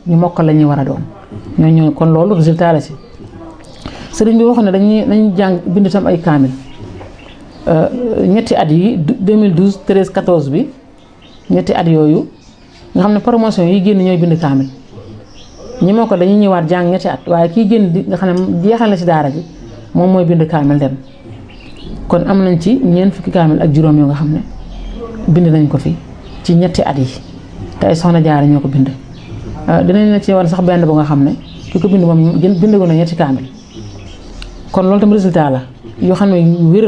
ñu mokkal la ñuy war a doon ñoo kon loolu résultat la ci sëriñ bi waxoon ne dañuy jàng bind tam ay kaamil ñetti at yi 2012 13 14 bi ñetti at yooyu nga xam ne promotion yi génn ñooy bind kaamil ñi moo ko dañuy ñëwaat jàng ñetti at waaye kii génn di nga xam ne jeexal na ci daara ji moom mooy bind kaamil dem kon am nañ ci ñeent fukki kaamil ak juróom yoo nga xam ne bind nañ ko fi ci ñetti at yi te ay soxna jaara ñoo ko bind dinañ la ci wan sax benn bu nga xam ne ki ko bind moom bind ko na ñetti kaamil kon loolu tam résultat la yoo xam ne yu wér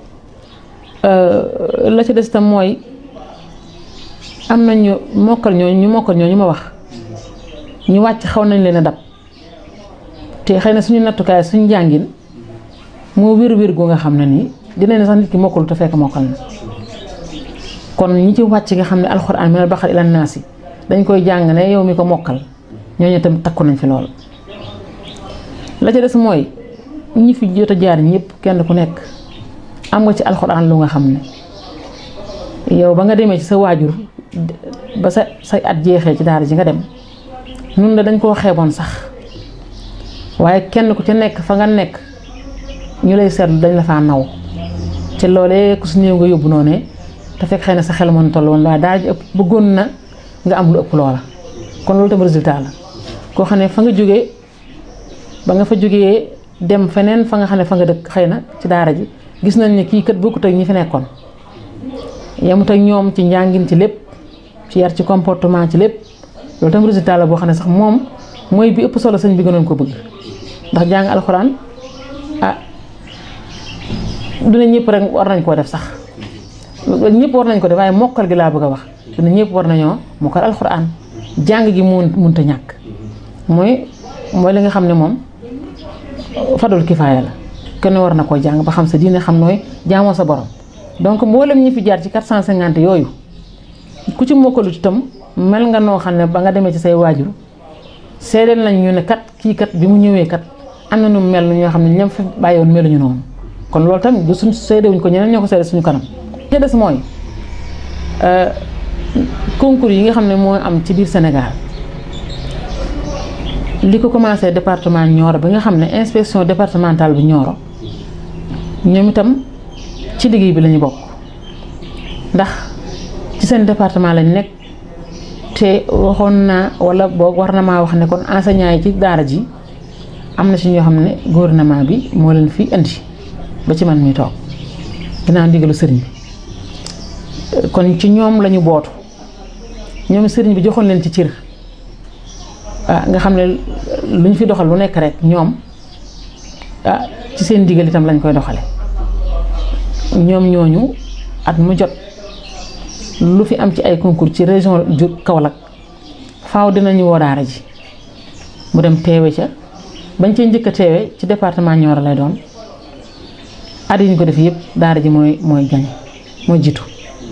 la ci des tam mooy am nañ ñu mokkal ñooñu ma wax ñu wàcc xaw nañ leen a dab te xëy na suñu nattukaay suñu jàngin moo wér gu nga xam ne nii dinañ ne sax nit ki mokkul te fekk mokkal na kon ñi ci wàcc nga xam ne alxuraan minal baqara ilan naasi dañ koy jàng ne yow mi ko mokkal ñooñu itam takku nañ fi lool. la ca des mooy ñi fi jot a jaar ñëpp kenn ku nekk am nga ci alxuraan lu nga xam ne yow ba nga demee ci sa waajur ba say at jeexee ci daara ji nga dem nun dañ koo xeeboon sax waaye kenn ku ci nekk fa nga nekk ñu lay seetlu dañ la faa naw ci loolee ku su néew nga yóbbu noonu te fekk xëy na sa xel mën toll woon waaye daara ji ëpp bëggoon na nga am lu ëpp loola kon loolu tam résultat la koo xam ne fa nga jógee ba nga fa jógee dem feneen fa nga xam ne fa nga dëkk xëy na ci daara ji gis nañ ne kii kat bokkut ak ñi fi nekkoon yemut ak ñoom ci njàngin ci lépp ci yar ci comportement ci lépp loolu tam résultat la boo xam ne sax moom mooy bi ëpp solo sëñ bi gënoon ko bëgg ndax jàng alxuraan dina ñëpp rek war nañ koo def sax ñëpp war nañ ko def waaye mokkal gi laa bëgg a wax dina ñëpp war nañoo mokkal alxuraan jàng gi mënta ñàkk mooy li nga xam ne moom fadul kifaaya la kenn war na koo jàng ba xam sa diine xam nooy jaamoo sa borom donc mboolem ñi fi jaar ci 450 yooyu ku ci mokkalut itam mel nga noo xam ne ba nga demee ci say waajur seedeel nañ ñu ne kat kii kat bi mu ñëwee kat am na nu mel ñoo xam ne ñam fi bàyyoon meluñu noonu kon loolu tamit du suñ seedewuñ ko ñeneen ñoo ko seede suñu kanam. li des mooy concours yi nga xam ne moo am ci biir Sénégal li ko commencé département Nioro bi nga xam ne inspection départementale bu Nioro ñoom itam ci liggéey bi la ñu bokk ndax ci seen département lañ nekk te waxoon naa wala boog war na maa wax ne kon enseignants yi ci daara ji am na ci ñoo xam ne gouvernement bi moo leen fi indi ba ci man mi toog dinaa ndigalu sëriñ bi kon ci ñoom lañu bootu ñoom sëriñ bi joxoon leen ci cër nga xam ne lu ñu fi doxal lu nekk rek ñoom ci seen ndigal itam lañ koy doxale ñoom ñooñu at mu jot lu fi am ci ay concours ci région Kaolack faaw dinañu woo daara ji mu dem teewe ca bañ cee njëkk a teewe ci département Nioro lay doon at yi ñu ko def yëpp daara ji mooy gañ mooy jiitu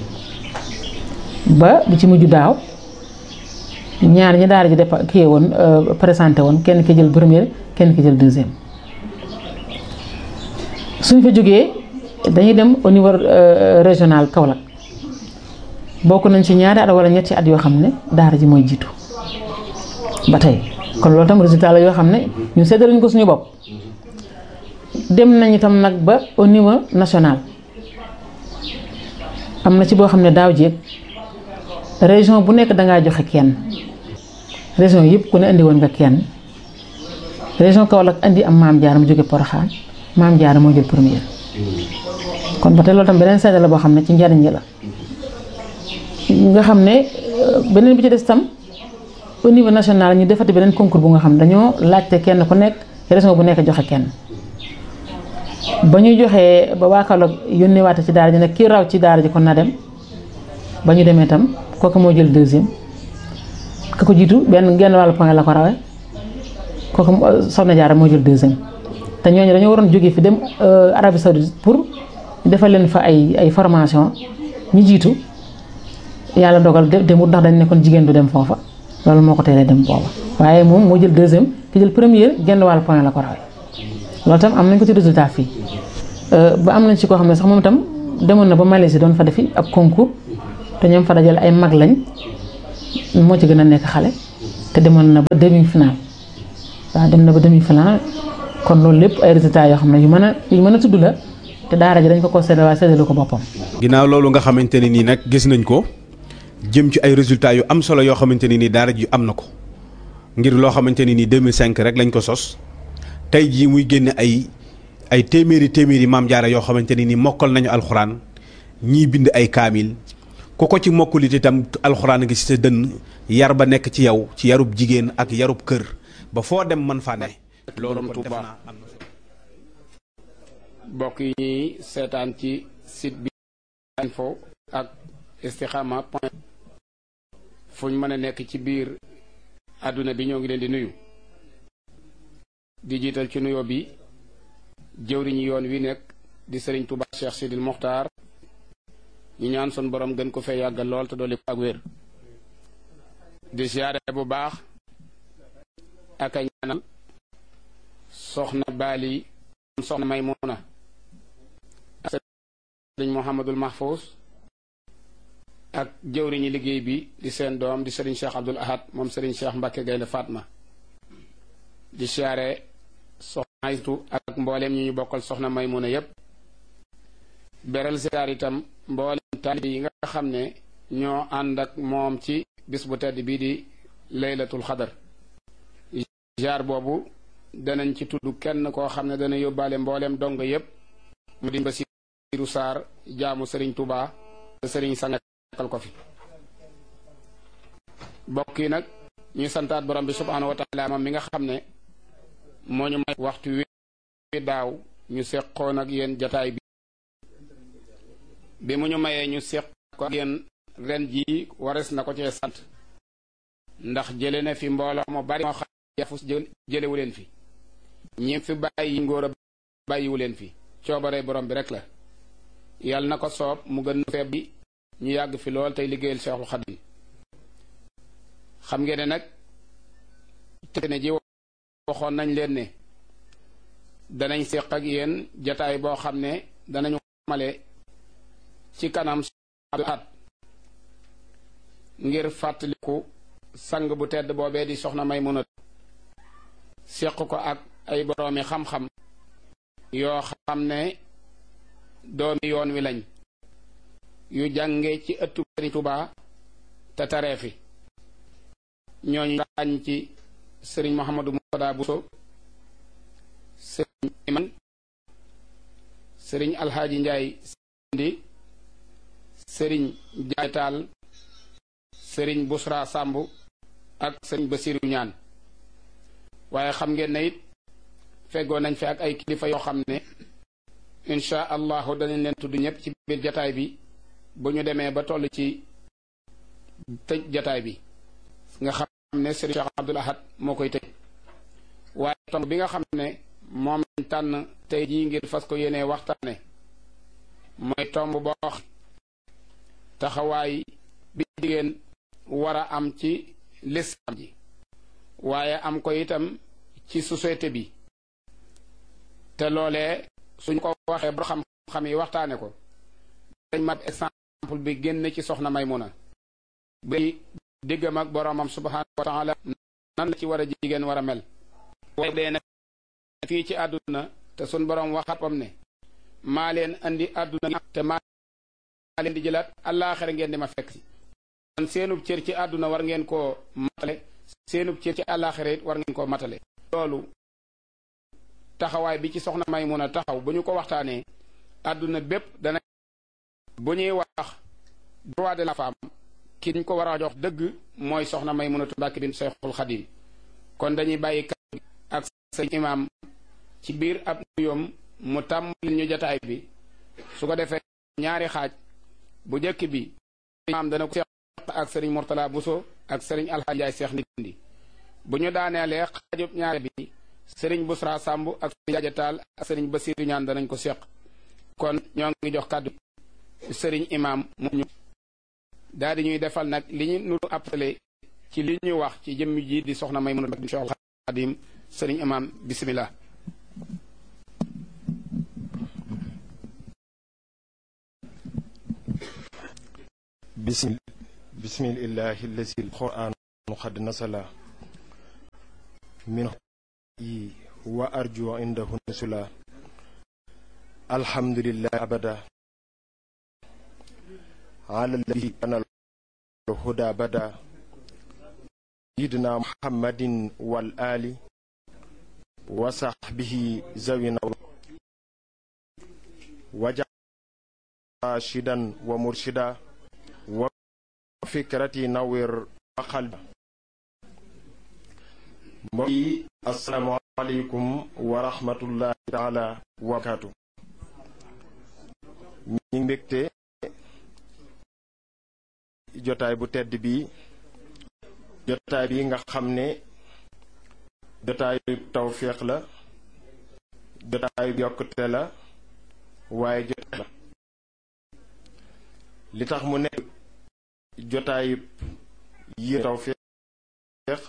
ba bi ci mujj daaw ñaar ñi daara ji kii woon présenté woon kenn ki jël première kenn ki jël deuxième suñ fa jógee dañuy dem au niveau régional Kaolack bokk nañ ci ñaari at wala ñetti at yoo xam ne daara ji mooy jiitu ba tey kon loolu tam résultat la yoo xam ne ñu séddale ko suñu bopp dem nañ itam nag ba au niveau national am na ci boo xam ne daaw jéeg région bu nekk dangaa joxe kenn région yëpp ku ne indi woon nga kenn région Kaolack indi am Maam Jaara mu jóge Porokhane Maam Jaara moo jël première kon ba tey loolu tam beneen seede la boo xam ne ci njariñ la nga xam ne beneen bi ci des tam au niveau national ñu defati beneen concours bu nga xam ne dañoo laajte kenn ku nekk région bu nekk joxe kenn ba ñu joxee ba waa Kaolack yónnee waate ci daara ji nag kii raw ci daara ji kon na dem ba ñu demee tam kooku moo jël deuxième ka ko jiitu genn wàllu point la ko rawee kooku Soxna Jaara moo jël deuxième te ñooñu dañoo waroon jógee fi dem Arabie Saoudite pour defal leen fa ay formation ñu jiitu yàlla dogal demut ndax dañ nekkoon jigéen du dem foofa loolu moo ko teelee dem booba waaye moom moo jël deuxième ki jël première genn wàllu point la ko rawee loolu tam am nañ ko ci résultat fii ba am nañ ci koo xam ne sax moom itam demoon na ba Malaisie doon fa defi ab concours te ñoom fa dajale ay mag lañ moo ci gën a nekk xale te te demoon na ba demi-finale waaw dem na ba demi-finale kon loolu lépp ay résultats yoo xam ne yu mën a tudd la te daara ji dañ ko séddale waaye séddale ko boppam. ginnaaw loolu nga xamante ne nii nag gis nañ ko jëm ci ay résultats yu am solo yoo xamante ne nii daara ji am na ko ngir loo xamante ne nii 2005 rek lañ ko sos tey jii muy génne ay téeméeri maam jaara yoo xamante ne nii mokkal nañu alxuraan ñii bind ay kaamil ku ko ci mokkulit itam alxuraan ngi ci sa dënn yar ba nekk ci yow ci yarub jigéen ak yarub kër ba foo dem mën faa ne. loolu kon def naa am na solo. mbokk yi ñuy seetaan ci site bi info ak istikhama point fu ñu mën a nekk ci biir àdduna bi ñoo ngi leen di nuyu di jiital ci nuyoo bi jëwriñu yoon wi nekk di Serigne Touba Cheikh Sidil Mokhtar ñu ñaan sun borom gën ko fee yàggal lool te dolli ko ak wér di siyaare bu baax ak a ñaanal soxna Bali soxna Maymuna ak Serigne Mouhamadul Mahfous ak jëwriñu liggéey bi di seen doom di Serigne Cheikh Abdoul Ahad moom Serigne Cheikh Mbacke Gaynde Fatma di siyaare soxna Aytu ak mbooleem ñi ñu bokkal soxna Maymuna yépp beral siyaar itam mbooleem taalibe yi nga xam ne ñoo ànd ak moom ci bis bu tedd bii di laylatul xadar jaar boobu danañ ci tudd kenn koo xam ne dana yóbbaale mbooleem dongo yépp mu di Basiiru Saar jaamu Serigne Touba te Serigne sangal ko fi bokk yi nag ñuy santaat borom bi subhaanahu wa taala moom mi nga xam ne moo ñu may waxtu wi daaw ñu seqoon ak yéen jataay bi mu ñu mayee ñu seq ko ak yéen ren jii wares na ko cee sant ndax jële na fi mbooloo mu bari moo xam yafus jëlewu leen fi ñi fi bàyyi ngóor a bàyyiwu leen fi coobare borom bi rek la yàlla na ko soob mu gën feeb bi ñu yàgg fi lool tey liggéeyal Seexul Xadim xam ngeen ne nag te ne ji waxoon nañ leen ne danañ séq ak yéen jataay boo xam ne danañu male ci kanam at ngir fàttaliku sang bu tedd boobee di soxna Maymuna séq ko ak ay boroomi xam-xam yoo xam ne doomi yoon wi lañ yu jànge ci ëttu Sëriñ Tuubaa te taree fi ñooñu ràññ ci Sëriñ Mouhamadou Moutada Bousso Sëriñ Iman Sëriñ Alxaaji Njaay Sindi Sëriñ Njaay Taal Sëriñ Busra Sàmb ak Sëriñ Basiru Ñaan waaye xam ngeen ne it feggoo nañ fi ak ay kilifa yoo xam ne insha allahu danañ leen tudd ñëpp ci biir jataay bi bu ñu demee ba toll ci tëj jataay bi nga xam ne Sëriñ Cheikh Abdoul Ahad moo koy tëj waaye tomb bi nga xam ne moom lañ tànn tey jii ngir fas ko yéenee waxtaane mooy tomb boo taxawaay bi jigéen war a am ci lislaam ji waaye am ko itam ci société bi te loolee suñ ko waxee ba xam-xam yi waxtaane ko dañ mat exemple bi génn ci soxna Maymuna bi diggam ak boroomam subhaanahu wa taala nan la ci war a jigéen war a mel waaye dee nag fii ci àdduna te suñ boroom waxatam ne maa leen andi àdduna te maa leen di jëlaat àllaaxira ngeen di ma fekk si kon seenub cër ci àdduna war ngeen koo matale seenub cër ci àllaaxira it war ngeen koo matale loolu taxawaay bi ci soxna Maymuna taxaw bu ñu ko waxtaanee àdduna bépp dana bu ñuy wax droit de la femme ki ñu ko war a jox dëgg mooy soxna Maymunatu Mbàkke bint Seexul Xadim kon dañuy bàyyi kàddu ak sëñ imaam ci biir ab nuyoom mu tàmbali ñu jataay bi su ko defee ñaari xaaj bu jëkk bi imaam dana ko seq ak sëriñ Murtala Buso ak sëriñ Alxaaji Njaay Seex Ndindi bu ñu daaneelee xaajub ñaari bi sëriñ Busra Sàmb ak sëriñ Jaaja Taal ak sëriñ Basiiru Ñaan danañ ko seq kon ñoo ngi jox kàddu sëriñ imaam mu ñu daal di ñuy defal nag li ñu nuru appelé ci li ñu wax ci jëmm ji di soxna Maymuna bint Seexul Xadim sëriñ imaam bismillah bismillahi allazi alqur'anu qad nasala min wa arju indahu nusula alhamdulillah abada ala alladhi ana الهدى بدا سيدنا محمد والآل وصحبه زوينا وجعل راشدا ومرشدا وفكرتي نور وقلبا السلام عليكم ورحمة الله تعالى وبركاته ñi mbégte jotaay bu tedd bi jotaay bi nga xam ne jotaayu tawféex la jotaayu yokkute la waaye jotaay la li tax mu nekk jotaayu yi tawféex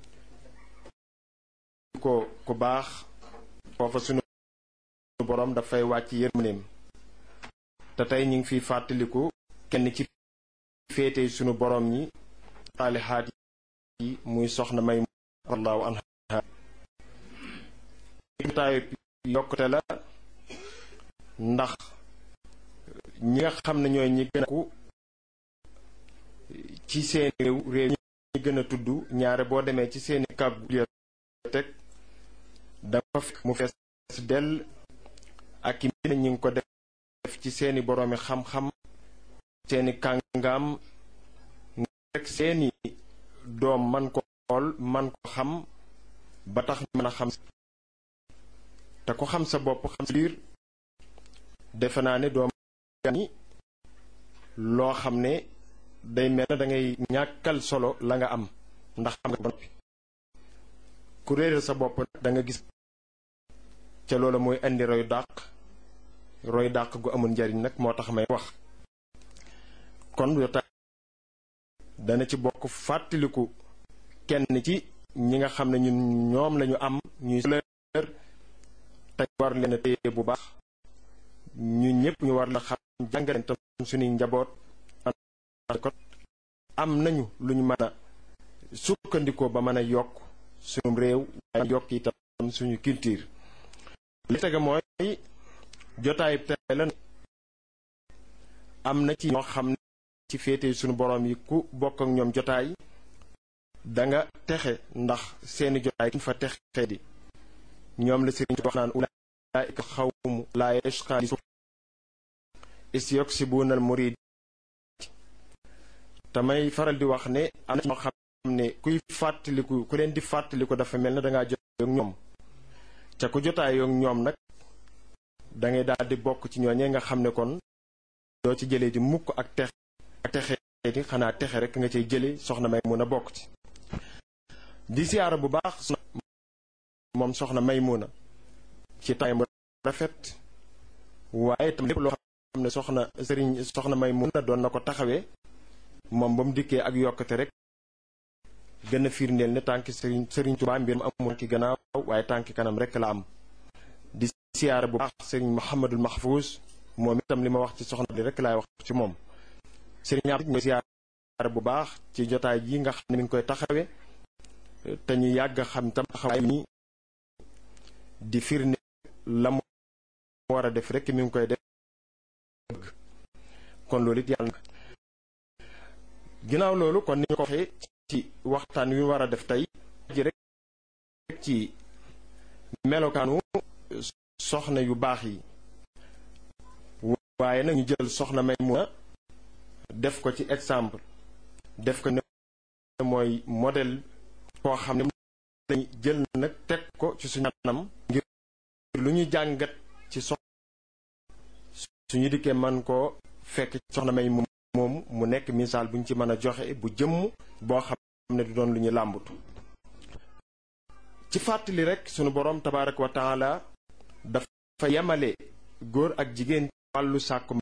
ko ku baax foofa sunu borom dafay wàcc yërmandeem te tey ñu ngi fiy fàttaliku kenn ci féete sunu borom ñi saalihaat yi muy soxna may radiyallahu anha jotaayu yokkute la ndax ñi nga xam ne ñooy ñi gën a ku ci seeni réew ñi gën a tudd ñaare boo demee ci seeni kab bibliothèque dafa fekk mu fees dell ak i mbind ñi ngi ko def ci seeni boroomi xam-xam seeni kàngaam rek seeni doom man ko xool man ko xam ba tax mën a xam te ko xam sa bopp xam sa biir defe naa ne doom ni loo xam ne day mel na da ngay ñàkkal solo la nga am ndax xam nga ba noppi ku réeral sa bopp nag da nga gis ca loola mooy indi roy dàq gu amul njariñ nag moo tax may wax kon jotaay dana ci bokk fàttaliku kenn ci ñi nga xam ne ñun ñoom lañu am ñuy leer te war leen a téye bu baax ñu ñëpp ñu war la xam jàngaleen tam suñuy njaboot kon am nañu lu ñu mën a sukkandikoo ba mën a yokk suñu réew waaye yokk itam suñu culture li tege mooy jotaay tey la am na ci ñoo xam ne ci féete suñu borom yi ku bokk ak ñoom jotaay danga texe ndax seeni jotaay kuñ fa texe di ñoom la sëriñ wax naan ulaa'ika xawmu laa yashqaa is yoksibuna al murid tamay faral di wax ne am na ñoo xam ne kuy fàttaliku ku leen di fàttaliku dafa mel ne dangaa jotaay ak ñoom ca ku jotaay ak ñoom nag dangay daal di bokk ci ñooñee nga xam ne kon doo ci jëlee di mukk ak texe di xanaa texe rek nga cay jële soxna may mun a bokk ci di siyaara bu baax moom soxna may mun a ci tay mu rafet waaye tam lépp loo xam ne soxna may mun a doon na ko taxawee moom ba mu dikkee ak yokkate rek gën a firndeel ne tànki sëriñ Tuubaa mbir mu amul ki gannaaw waaye tànki kanam rek la am di siyaara bu baax sëriñ Muhammadul Mahfouz moom itam li ma wax ci soxna di rek laay wax ci moom sëriñ Abdou ñu siyaara bu baax ci jotaay ji nga xam ne mi ngi koy taxawee te ñu yàgg xam tam taxawaay ni di firnde la mu war a def rek mi ngi koy def kon loolu it yàlla ginnaaw loolu kon ni ñu ko waxee ci waxtaan wi war a def tey ji rek ci melokaanu soxna yu baax yi waaye nag ñu jël soxna Maymuna def ko ci exemple def ko ne mooy modèle koo xam ne lañu jël nag teg ko ci suñu anam ngir lu ñu jàngat ci suñu dikkee man koo fekk soxna may moom mu nekk misaal bu ñu ci mën a joxe bu jëmm boo xam ne du doon lu ñu làmbatu ci fàttali rek sunu boroom tabaaraka wa taala dafa yemale góor ak jigéen wàllu sàkku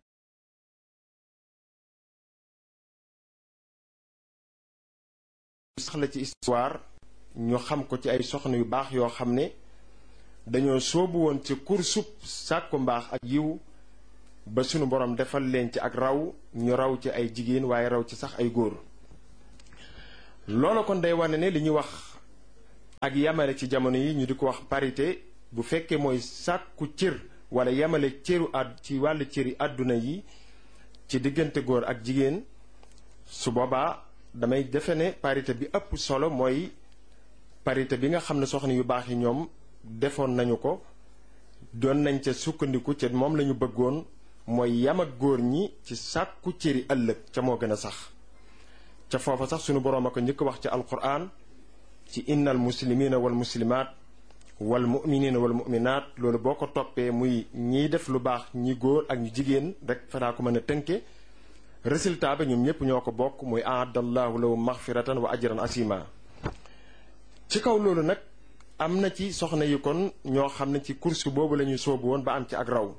sax la ci histoire ñu xam ko ci ay soxna yu baax yoo xam ne dañoo soobu woon ci kursub sàkku mbaax ak yiw ba sunu borom defal leen ci ak raw ñu raw ci ay jigéen waaye raw ci sax ay góor loolu kon day wane ne li ñuy wax ak yamale ci jamono yi ñu di ko wax parité bu fekkee mooy sàkku cër wala yamale cëru ci wàllu cëri àdduna yi ci diggante góor ak jigéen, su boobaa damay defe ne parité bi ëpp solo mooy parité bi nga xam ne soxna yu baax yi ñoom defoon nañu ko, doon nañ ca sukkandiku ca moom lañu bëggoon, mooy yam ak góor ñi ci sàkku cëri ëllëg ca moo gën a sax. ca foofa sax sunu boroom a ko njëkk wax ci alquran ci innal muslimina wal muslimaat wal muminina wal muminaat. loolu boo ko toppee muy ñiy def lu baax ñi góor ak ñu jigéen rek fanaa ko mën a tënke. résultat ba ñoom ñëpp ñoo ko bokk muy aadallahu lahum maxfiratan wa ajran asima. ci kaw loolu nag am na ci soxna yi kon ñoo xam ne ci course boobu la ñuy soobu woon ba am ci ak raw.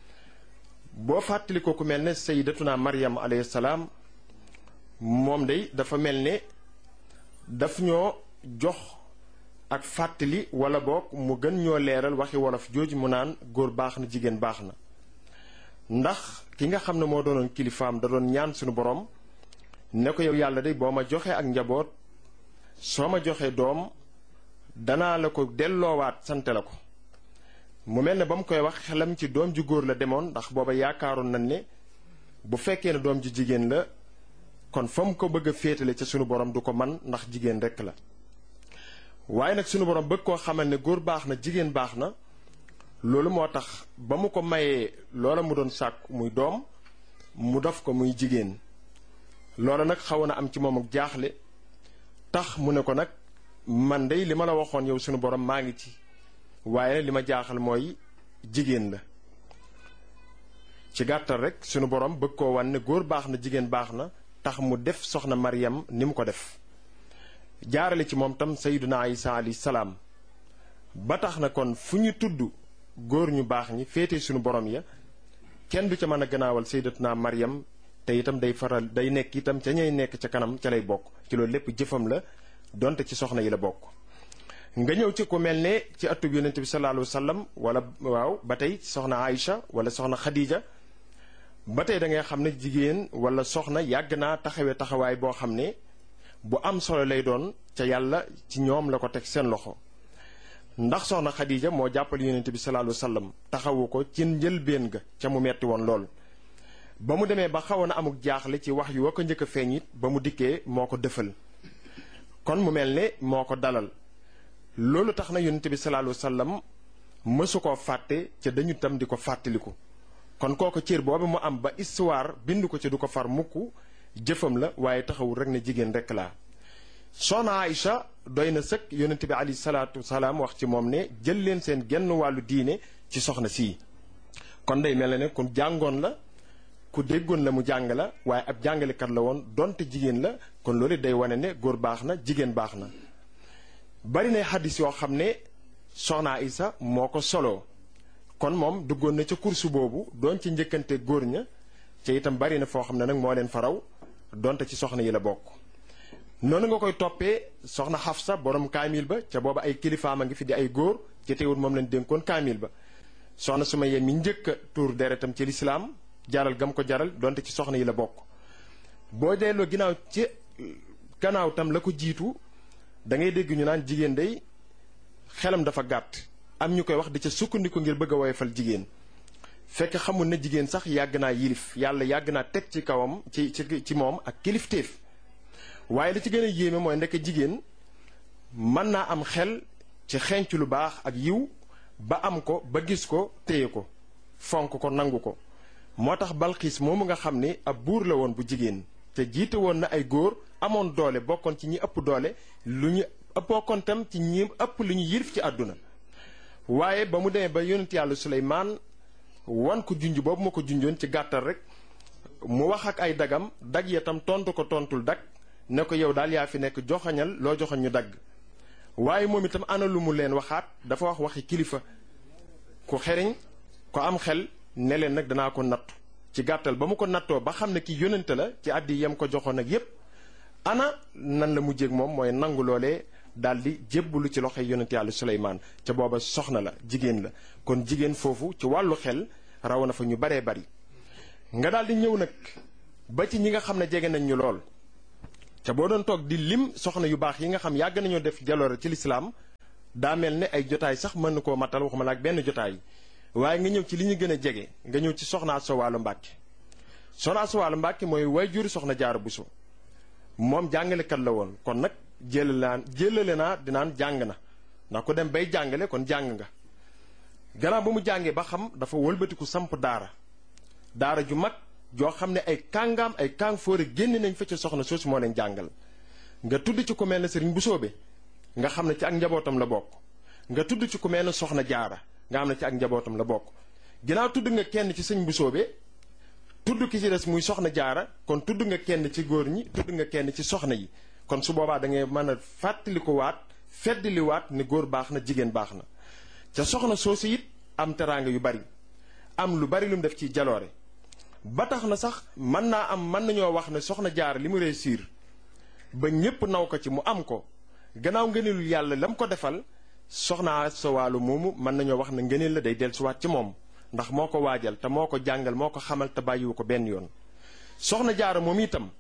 boo fàttali ko ku mel ne sayyidatuna Maryam alayhi salaam, moom day dafa mel ne daf ñoo jox ak fàttali wala boog mu gën ñoo leeral waxi wolof jooju mu naan góor baax na jigéen baax na. ndax ki nga xam ne moo doonoon kilifaam da doon ñaan suñu borom ne ko yow yàlla day boo ma joxee ak njaboot, soo ma joxee doom danaa la ko delloowaat sante la ko. mu mel ne ba mu koy wax xelam ci doom ju góor la demoon, ndax booba yaakaaroon nañ ne bu fekkee ne doom ju jigéen la kon fa mu ko bëgg a féetale ca sunu borom du ko man, ndax jigéen rekk la. waaye nag sunu borom bëgg koo xamal ne góor baax na jigéen baax na. loolu moo tax ba mu ko mayee loola mu doon sàkku muy doom, mu def ko muy jigéen. loola nag xawoon na am ci moom ak jaaxle, tax mu ne ko nag man dey li ma la waxoon yow sunu borom maa ngi ci, waaye li ma jaaxal mooy jigéen la. ci gàttal rek sunu borom bëgg koo wan ne góor baax na jigéen baax na, tax mu def soxna Maryam ni mu ko def. jaarale ci moom tam sayyiduna Isa alayhi salaam. ba tax na kon fu ñu tudd góor ñu baax ñi féete sunu borom ya, kenn du ca mën a gannaawal sayyidatuna Maryam, te itam day nekk itam ca ñay nekk ca kanam ca lay bokk. ci loolu lépp jëfam la, donte ci soxna yi la bokk. nga ñëw ci ku mel ne ci atub yonent bi sallallahu alayhi wa sallam, wala waaw ba tey soxna Aïcha wala soxna Khadija, ba tey da ngay xam ne jigéen wala soxna yàgg naa taxawee taxawaay boo xam ne bu am solo lay doon, ca yàlla ci ñoom la ko teg seen loxo. ndax soxna Khadija moo jàppale yonent bi sallallahu alayhi wa sallam, taxawu ko ci njëlbéen ga ca mu metti woon lool. ba mu demee ba xawoon a amuk jaaxle ci wax yu wa ko njëkk a feeñ it, ba mu dikkee moo ko dëfal. kon mu mel ne moo ko dalal. loolu tax na yonent bi sallallahu alayhi wa sallam mësu koo fàtte ca dañu tam di ko fàttaliku. kon kooku cër boobu mu am ba histoire bind ko ci du ko far mukk, jëfam la, waaye taxawul rek ne jigéen rek laa. soxna Aïcha doy na sëkk yonent bi alayhi salaatu wasalaam wax ci moom ne jël leen seen genn wàllu diine ci soxna sii. kon day mel ne ku jàngoon la, ku déggoon la mu jàng la, waaye ab jàngalekat la woon donte jigéen la. kon loolu day wane ne góor baax na jigéen baax na. bari na xaddis yoo xam ne soxna Aïcha moo ko soloo, kon moom duggoon na ca kursu boobu doon ci njëkkante góor ña, ca itam bari na foo xam ne nag moo leen faraw, donte ci soxna yi la bokk. noonu nga koy toppee soxna Xafsa borom kaamil ba, ca booba ay kilifaam a ngi fi di ay góor, ci teewul moom leen dénkoon kaamil ba. soxna Sumayya mi njëkk a tuur deretam ci lislaam, jaral gam ko jaral, donte ci soxna yi la bokk. boo delloo ginnaaw ci gannaaw tam la ko jiitu, da ngay dégg ñu naan jigéen day xelam dafa gàtt, am ñu koy wax di ca sukkandiku ngir bëgg a woyofal jigéen. fekk xamul ne jigéen sax yàgg naa yilif, yàlla yàgg naa teg ci kawam ci moom ak kilifteef. waaye li ci gën a yéeme mooy ndekk jigéen mën naa am xel ci xenc lu baax ak yiw, ba am ko ba gis ko téye ko fonk ko nangu ko. moo tax Balxiis moomu nga xam ne ab buur la woon bu jigéen, te jiite woon na ay góor, amoon doole, bokkoon ci ñi ëpp doole, bokkoon tam ci ñi ëpp lu ñu yilif ci àdduna. waaye ba mu demee ba yonent yàlla Suleymaan wan ko junj boobu ma ko junjoon ci gàttal rek, mu wax ak ay dagam, dag ya tam tontu ko tontul dag, ne ko yow daal yaa fi nekk, joxañal loo joxañ ñu dagg. waaye moom itam ana lu mu leen waxaat, dafa wax waxi kilifa ku xeriñ ko am xel, ne leen nag danaa ko nattu. ci gàttal ba mu ko nattoo ba xam ne ki yónnante la ci àddi yam ko joxoon ak yépp, ana nan la mujjéeg moom mooy nangu loolee, daal di jébbalu ci loxoy yonent yàlla Suleymaan. ca booba soxna la, jigéen la. kon jigéen foofu ci wàllu xel raw na fa ñu baree bari. nga daal di ñëw nag ba ci ñi nga xam ne jege nañ ñu lool, ca boo doon toog di lim soxna yu baax yi nga xam yàgg nañoo def jaloore ci lislaam, daa mel ne ay jotaay sax mën na koo matal waxuma la ak benn jotaay waaye nga ñëw ci li ñu gën a jege nga ñëw ci soxna Asta Walo Mbàkke. soxna Asta Walo Mbàkke mooy waajuru soxna Jaara Buso moom jàngalekat la woon kon nag jëlale naa dinaan jàng na ndax ku dem bay jàngale kon jàng nga. gannaaw ba mu jàngee ba xam dafa wëlbatiku samp daara ju mag joo xam ne ay kàngaam ay kàng fóore génn nañ fa ci soxna soosu moo leen jàngal nga tudd ci ku mel ne Sëriñ Busoobe nga xam ne ci ak njabootam la bokk nga tudd ci ku mel ne soxna Jaara nga xam ne ci ak njabootam la bokk ginnaaw tudd nga kenn ci Sëriñ Busoobe tudd ki ci des muy soxna Jaara kon tudd nga kenn ci góor ñi tudd nga kenn ci soxna yi kon su boobaa da ngay mën a fàttali ko waat feddali waat ne góor baax na jigéen baax na ca soxna soosu it am teraanga yu bari am lu bari lu mu def ci jaloore ba tax na sax mën nañoo wax ne soxna Jaara li mu réussir ba ñépp naw ko ci mu am ko gannaaw ngëneelul yàlla la mu ko defal soxna Asta Walo moomu mën nañoo wax ne ngëneel la day dellusiwaat ci moom ndax moo ko waajal te moo ko jàngal moo ko xamal te bàyyiwu ko benn yoon. soxna Jaara moom itam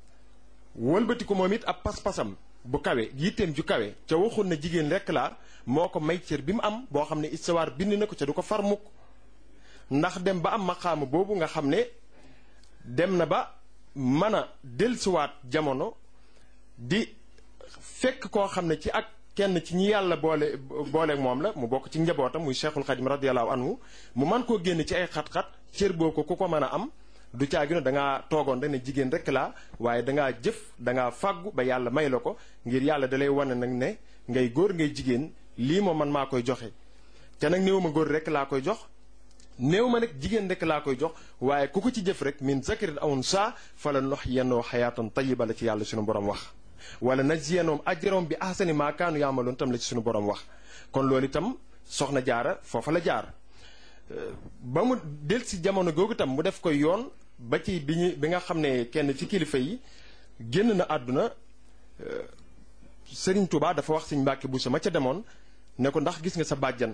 wëlbati ko moom it ab pas-pasam bu kawe yitteem ju kawe ca waxul na jigéen rekk laa moo ko may cër bi mu am boo xam ne istawaar bind na ko ca du ko far mukk ndax dem ba am maqaama boobu nga xam ne dem na ba mën a dellusiwaat jamono di fekk koo xam ne ci ak kenn ci ñi yàlla booleeg moom la mu bokk ci njabootam muy Cheikhul Khadim radiyallahu anhu mu mën koo génn ci ay xat-xat cër boo ko ku ko mën a am du caagino da ngaa toogoon rek ne jigéen rek laa waaye dangaa jëf dangaa fàggu ba yàlla may la ko ngir yàlla dalay wane nag ne ngay góor ngay jigéen lii moom man maa koy joxe te nag néew ma góor rek laa koy jox néew ma nag jigéen rek laa koy jox waaye ku ko ci jëf rek min zakarin aw unsaa fala nuhyiyannahu hayaatan tayyiba la ci yàlla suñu borom wax wala najziyannahum ajrahum bi ahsani maa kaanu ya'maluun tam la ci suñu borom wax kon loolu itam soxna Jaara foofa la jaar ba mu del si jamono googu itam mu def koy yoon ba ci bi nga xam ne kenn ci kilifa yi génn na àdduna Sëriñ Tuubaa dafa wax Sëriñ Mbàkke Buso ma ca demoon ne ko ndax gis nga sa bàjjan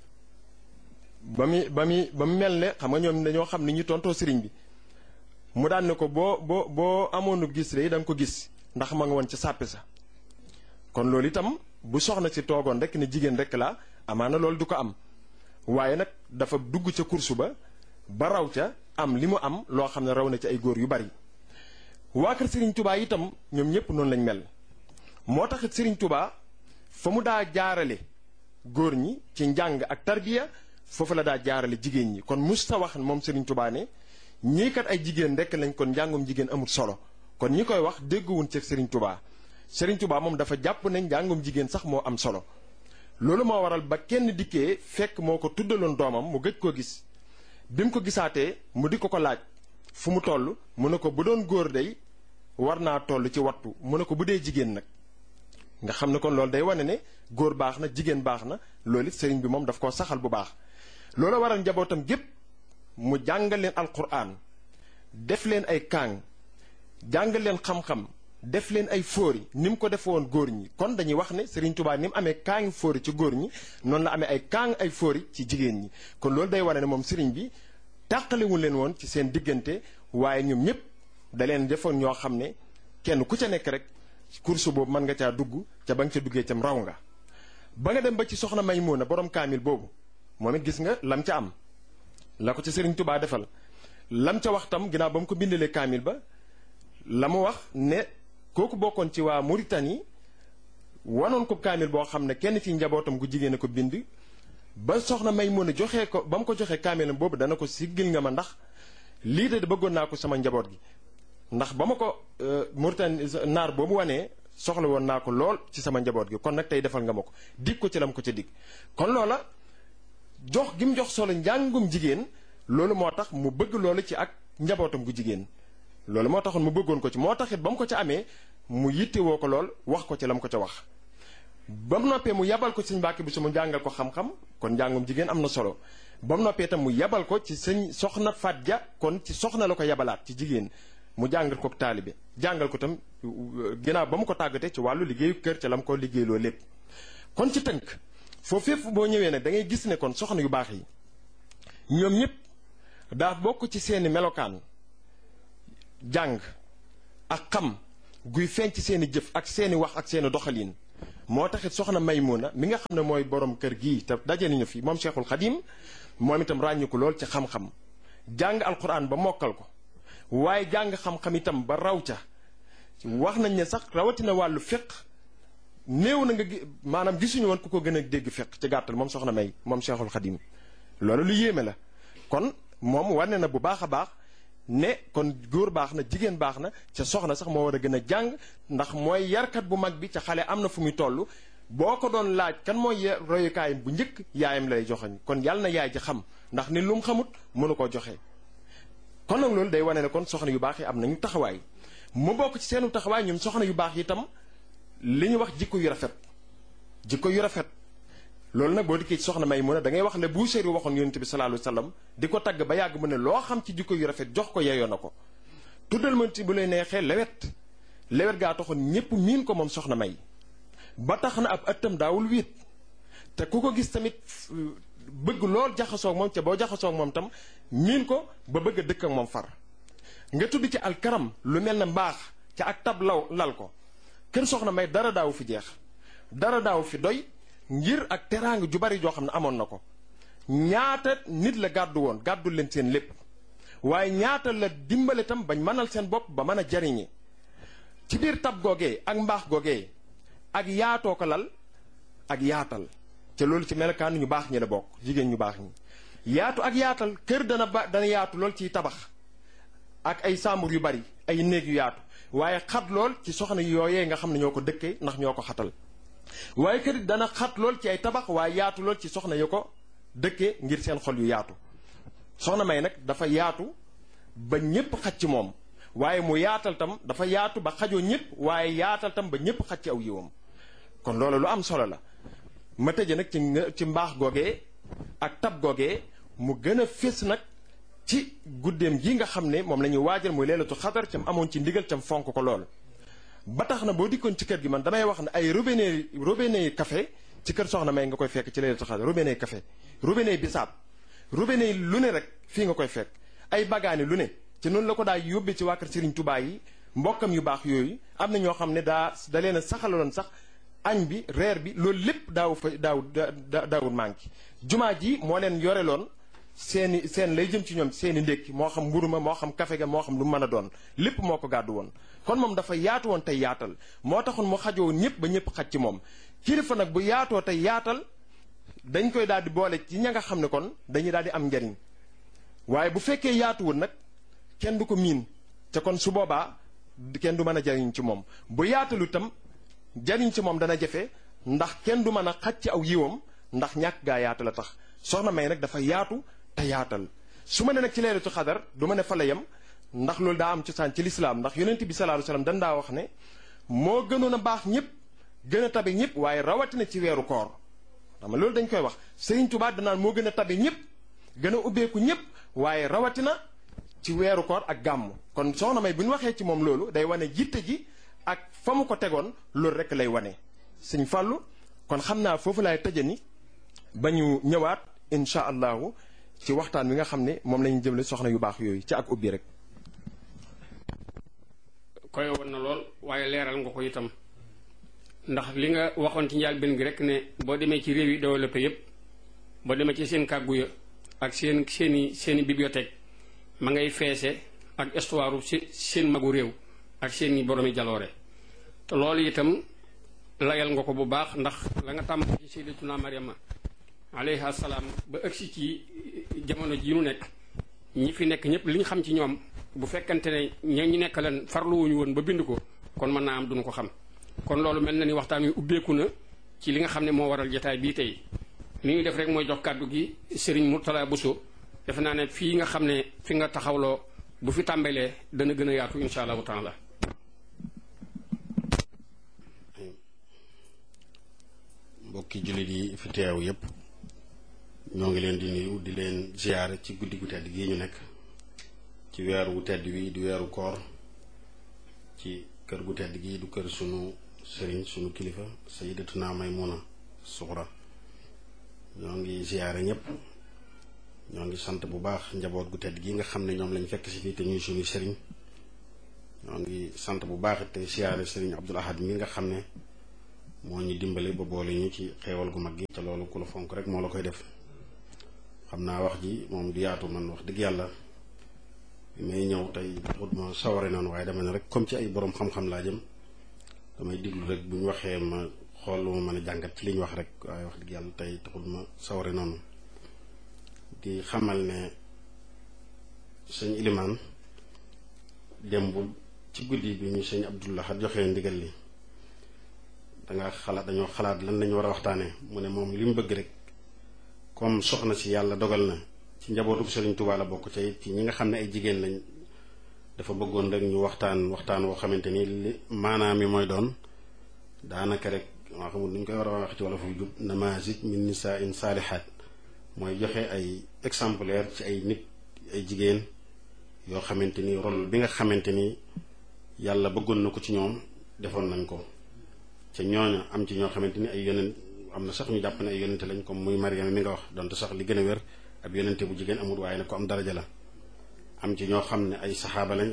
ba mu mel ne xam nga ñoom dañoo xam ni ñu tontoo sëriñ bi mu daan ne ko boo amoonu gis de da nga ko gis ndax ma nga woon ca sàppe sa kon loolu itam bu soxna si toogoon rek ne jigéen rek la amaana loolu du ko am waaye nag dafa dugg ca kursu ba raw ca am li mu am loo xam ne raw na ci ay góor yu bari waa kër Sëriñ Tuubaa itam ñoom ñépp noonu lañ mel moo taxit Sëriñ Tuubaa fa mu daa jaarale góor ñi ci njàng ak tarbiya foofu la daa jaarale jigéen ñi kon musta wax moom Sëriñ Tuubaa ne ñii kat ay jigéen rekk lañ kon njàngum jigéen amul solo kon ñi koy wax dégguwuñ ci Sëriñ Tuubaa Sëriñ Tuubaa moom dafa jàpp ne njàngum jigéen sax moo am solo loolu moo waral ba kenn dikkee fekk moo ko tuddaloon doomam mu gëj koo gis bi mu ko gisaatee mu di ko laaj fu mu toll mu ne ko bu doon góor day war naa toll ci wattu mu ne ko bu dee jigéen nag nga xam ne kon loolu day wane ne góor baax na jigéen baax na loolu it sëriñ bi moom daf koo saxal bu baax loolu waral njabootam gépp mu jàngal leen alquran def leen ay kaang jàngal leen xam-xam def leen ay fóori ni mu ko defe woon góor ñi kon dañuy wax ne Sëriñ Tuubaa ni mu amee kaangi fóori ci góor ñi noonu la amee ay kaang ay fóori ci jigéen ñi kon loolu day wane ne moom sëriñ bi tàqalewul leen woon ci seen diggante waaye ñoom ñëpp da leen defoon ñoo xam ne kenn ku ca nekk rek course boobu mën nga caa dugg ca ba nga ca duggee cam raw nga ba nga dem ba ci soxna Maymuna borom kaamil boobu moom it gis nga lam ca am la ko ca Sëriñ Tuubaa defal lam ca wax tam ginnaaw ba mu ko bindalee kaamil ba la mu wax ne kooku bokkoon ci waa Mauritanie wanoon ko kaamil boo xam ne kenn ci njabootam gu jigéen a ko bind ba soxna Maymuna joxee ko ba mu ko joxee kaamilam boobu dana ko siggil nga ma ndax lii de bëggoon naa ko sama njaboot gi ndax ba ma ko Mauritanie naar boobu wanee soxla woon naa ko lool ci sama njaboot gi kon nag tey defal nga ma ko dig ko ci lam ko ca dig kon loola jox gi mu jox solo njàngum jigéen loolu moo tax mu bëgg loolu ci ak njabootam gu jigéen loolu moo taxoon mu bëggoon ko ci moo taxit ba mu ko ca amee mu yittewoo ko lool wax ko ci la mu ko ca wax ba mu noppee mu yabal ko ci sëñ Mbàkke Buso mu jàngal ko xam-xam kon njàngum jigéen am na solo ba mu noppee itam mu yabal ko ci sëñ soxna Faat Ja kon ci soxna la ko yabalaat ci jigéen mu jàngal ko taalibe jàngal ko tam ginnaaw ba mu ko tàggatee ci wàllu liggéeyu kër ca la mu ko liggéeyloo lépp kon ci tënk foofu fépp boo ñëwee nag da ngay gis ne kon soxna yu baax yi ñoom ñëpp daa bokk ci seeni melokaan jàng ak xam guy feeñ ci seeni jëf ak seeni wax ak seeni doxalin moo taxit soxna Maymuna mi nga xam ne mooy borom kër gii te daje nañu fi moom Cheikhul Khadim moom itam ràññu ko lool ci xam-xam jàng alquran ba mokkal ko waaye jàng xam-xam itam ba raw ca wax nañ ne sax rawatina wàllu fiq néew na nga maanaam gisuñu woon ku ko gën a dégg fiq ci gàttal moom soxna May moom Cheikhul Khadim loolu lu yéeme la kon moom wane na bu baax a baax ne kon góor baax na jigéen baax na ca soxna sax moo war a gën a jàng ndax mooy yarkat bu mag bi ca xale am na fu muy toll boo ko doon laaj kan mooy royukaayam bu njëkk yaayam lay joxeñ kon yàlla na yaay ji xam ndax ni lu mu xamut mënu koo joxe. kon nag loolu day wane ne kon soxna yu baax yi am nañu taxawaay mu bokk ci seenu taxawaay ñoom soxna yu baax yi itam li ñu wax jikko yu rafet jikko yu rafet. loolu nag boo dikkee ci soxna Maymuna da ngay wax le bu séeri waxoon yonent bi sallallahu alayhi wasallam di ko tagg ba yàgg mu ne loo xam ci jikko yu rafet jox ko yeyoo na ko tuddal ma ci bu lay neexee lewet gaa taxoon ñépp miin ko moom soxna May ba tax na ab ëttam daawul wiit te ku ko gis tamit bëgg lool jaxasoo ak moom ca boo jaxasoo ak moom tam miin ko ba bëgg a dëkk ak moom far nga tudd ci alkaram lu mel ne mbaax ca ak tab lal ko kër soxna May dara daawu fi jeex dara daawu fi doy ngir ak teraanga ju bari joo xam ne amoon na ko ñaata nit la gàddu woon gàddul leen seen lépp waaye ñaata la dimbale tam bañ mënal seen bopp ba mën a jariñe ci biir tab googee ak mbaax googee ak yaatoo ko lal ak yaatal te loolu ci melokaan ñu baax ñi la bokk jigéen ñu baax ñi yaatu ak yaatal kër dana yaatu lool ciy tabax ak ay saambur yu bari ay néeg yu yaatu waaye xat lool ci soxna yooyee nga xam ne ñoo ko dëkkee ndax ñoo ko xatal waaye kër dana xat lool ci ay tabax waaye yaatu lool ci soxna yu ko dëkkee ngir seen xol yu yaatu soxna May nag dafa yaatu ba ñépp xaj ci moom waaye mu yaatal tam dafa yaatu ba xajoo ñépp waaye yaatal tam ba ñépp xaj ci aw yiwam kon loolu lu am solo la ma tëje nag ci mbaax googee ak tab googee mu gën a fés nag ci guddeem gi nga xam ne moom la ñuy waajal muy leelatu xadar cam amoon ci ndigal cam fonk ko lool ba tax na boo dikkoon ci kër gi man damay wax ne ay robinet café ci kër soxna May nga koy fekk ci leelatu xadar robinet café robinet bisaab robinet lu ne rek fii nga koy fekk ay bagaani lu ne ci noonu la ko daa yóbbee ci waa kër Serigne Touba yi mbokkam yu baax yooyu am na ñoo xam ne da leen a saxaloon sax añ bi reer bi loolu lépp daawul manqué jumaa ji moo leen yoreloon seen lay jëm ci ñoom seeni ndékki moo xam mburu ma moo xam kafe ga moo xam lu mën a doon lépp moo ko gàddu woon kon moom dafa yaatu woon tey yaatal moo taxoon mu xajoo ñëpp ba ñëpp xaj ci moom kilifa nag bu yaatoo tey yaatal dañ koy daal di boole ci ña nga xam ne kon dañuy daal di am njariñ waaye bu fekkee yaatuwul nag kenn du ko miin te kon su boobaa kenn du mën a jariñ ci moom bu yaatalu itam jariñ ci moom dana jafe ndax kenn du mën a xaj ci aw yiwam ndax ñàkk gaa yaatu la tax soxna May nag dafa yaatu te yaatal su ma ne nag ci leelatu xadar du ma ne fa la yem ndax loolu daa am cosaan ci lislaam ndax yonent bi sallallahu alayhi wasallam dañ daa wax ne moo gënoon a baax ñëpp gën a tabe ñëpp waaye rawatina ci weeru koor xam nga loolu dañ koy wax Serigne Touba danaan moo gën a tabe ñëpp gën a ubbeeku ñëpp waaye rawatina ci weeru koor ak gàmm kon soxna May bu ñu waxee ci moom loolu day wane jitte ji ak fa mu ko tegoon loolu rek lay wane Sëñ Fàllu kon xam naa foofu laay tëje ni ba ñu ñëwaat incha allahu ci waxtaan wi nga xam ne moom la ñu jëmle soxna yu baax yooyu ci ak ubbi rek. koy woon na lool waaye leeral nga ko itam ndax li nga waxoon ci njaal benn gi rek ne boo demee ci réew yi développé yépp boo demee ci seen kàggu ya ak seeni bibliothèque ma ngay feese ak histoire seen magu réew ak seeni boroomi jaloore te loolu itam layal nga ko bu baax ndax la nga tàmm ci Sayyidatuna Maryama alayha salaam ba ëgsi ci jamono ji nu nekk ñi fi nekk ñëpp li ñu xam ci ñoom bu fekkante ne ñu nekk leen farluwuñu woon ba bind ko kon mën naa am duñu ko xam kon loolu mel na ni waxtaan wi ubbeeku na ci li nga xam ne moo waral jotaay bii tey li ñuy def rek mooy jox kàddu gi Serigne Mourtala Bousso defe naa ne fii nga xam ne fi nga taxawloo bu fi tàmbalee dana gën a yaatu insha allahu taala. mbokki jullit yi fi teew yépp ñoo ngi leen di nuyu di leen ziyaare ci guddi gu tedd gii ñu nekk ci weeru wu tedd wi di weeru koor ci kër gu tedd gii du kër sunu sëriñ sunu kilifa Sayyidatuna Maymuna Suxra ñoo ngi ziyaare ñépp ñoo ngi sant bu baax njaboot gu tedd gii nga xam ne ñoom lañ fekk si fii te ñuy suñu sëriñ ñoo ngi sant bu baax te ziyaare sëriñ Abdul Ahad mi nga xam ne moo ñu dimbale ba boole ñu ci xeewal gu mag gi ca loolu ku la fonk rek moo la koy def. xam naa wax ji moom du yaatu, man wax dëgg yàlla bi may ñëw tey taxut ma saware noonu, waaye dama ne rek comme ci ay borom xam-xam laa jëm damay diglu rek bu ñu waxee ma xool lu ma mën a jàngat ci li ñu wax rek, waaye wax dëgg yàlla tey taxut ma saware noonu. di xamal ne sëñ Ilimaan démbul ci guddi bi ñu sëñ Abdullah joxe ndigal li dañoo xalaat lan lañu war a waxtaanee. mu ne moom li mu bëgg rek comme soxna si yàlla dogal na ci njabootu Sëriñ Tuubaa la bokk ca ci ñi nga xam ne ay jigéen lañ, dafa bëggoon rek ñu waxtaan woo xamante ni li maanaam mi mooy doon daanaka rek maa xamul nu ñu koy war a wax ci wala fu jub namaazij min nisaa'in saalihaat, mooy joxe ay exemplaire ci ay nit ay jigéen yoo xamante ni rôle bi nga xamante ni yàlla bëggoon na ko ci ñoom defoon nañ ko ca ñooña am ci ñoo xamante ni ay yonent, am na sax ñu jàpp ne ay yonente lañ comme muy Mariama mi nga wax, donte sax li gën a wér ab yonente bu jigéen amul, waaye nag ko am daraja la. am ci ñoo xam ne ay saxaaba lañ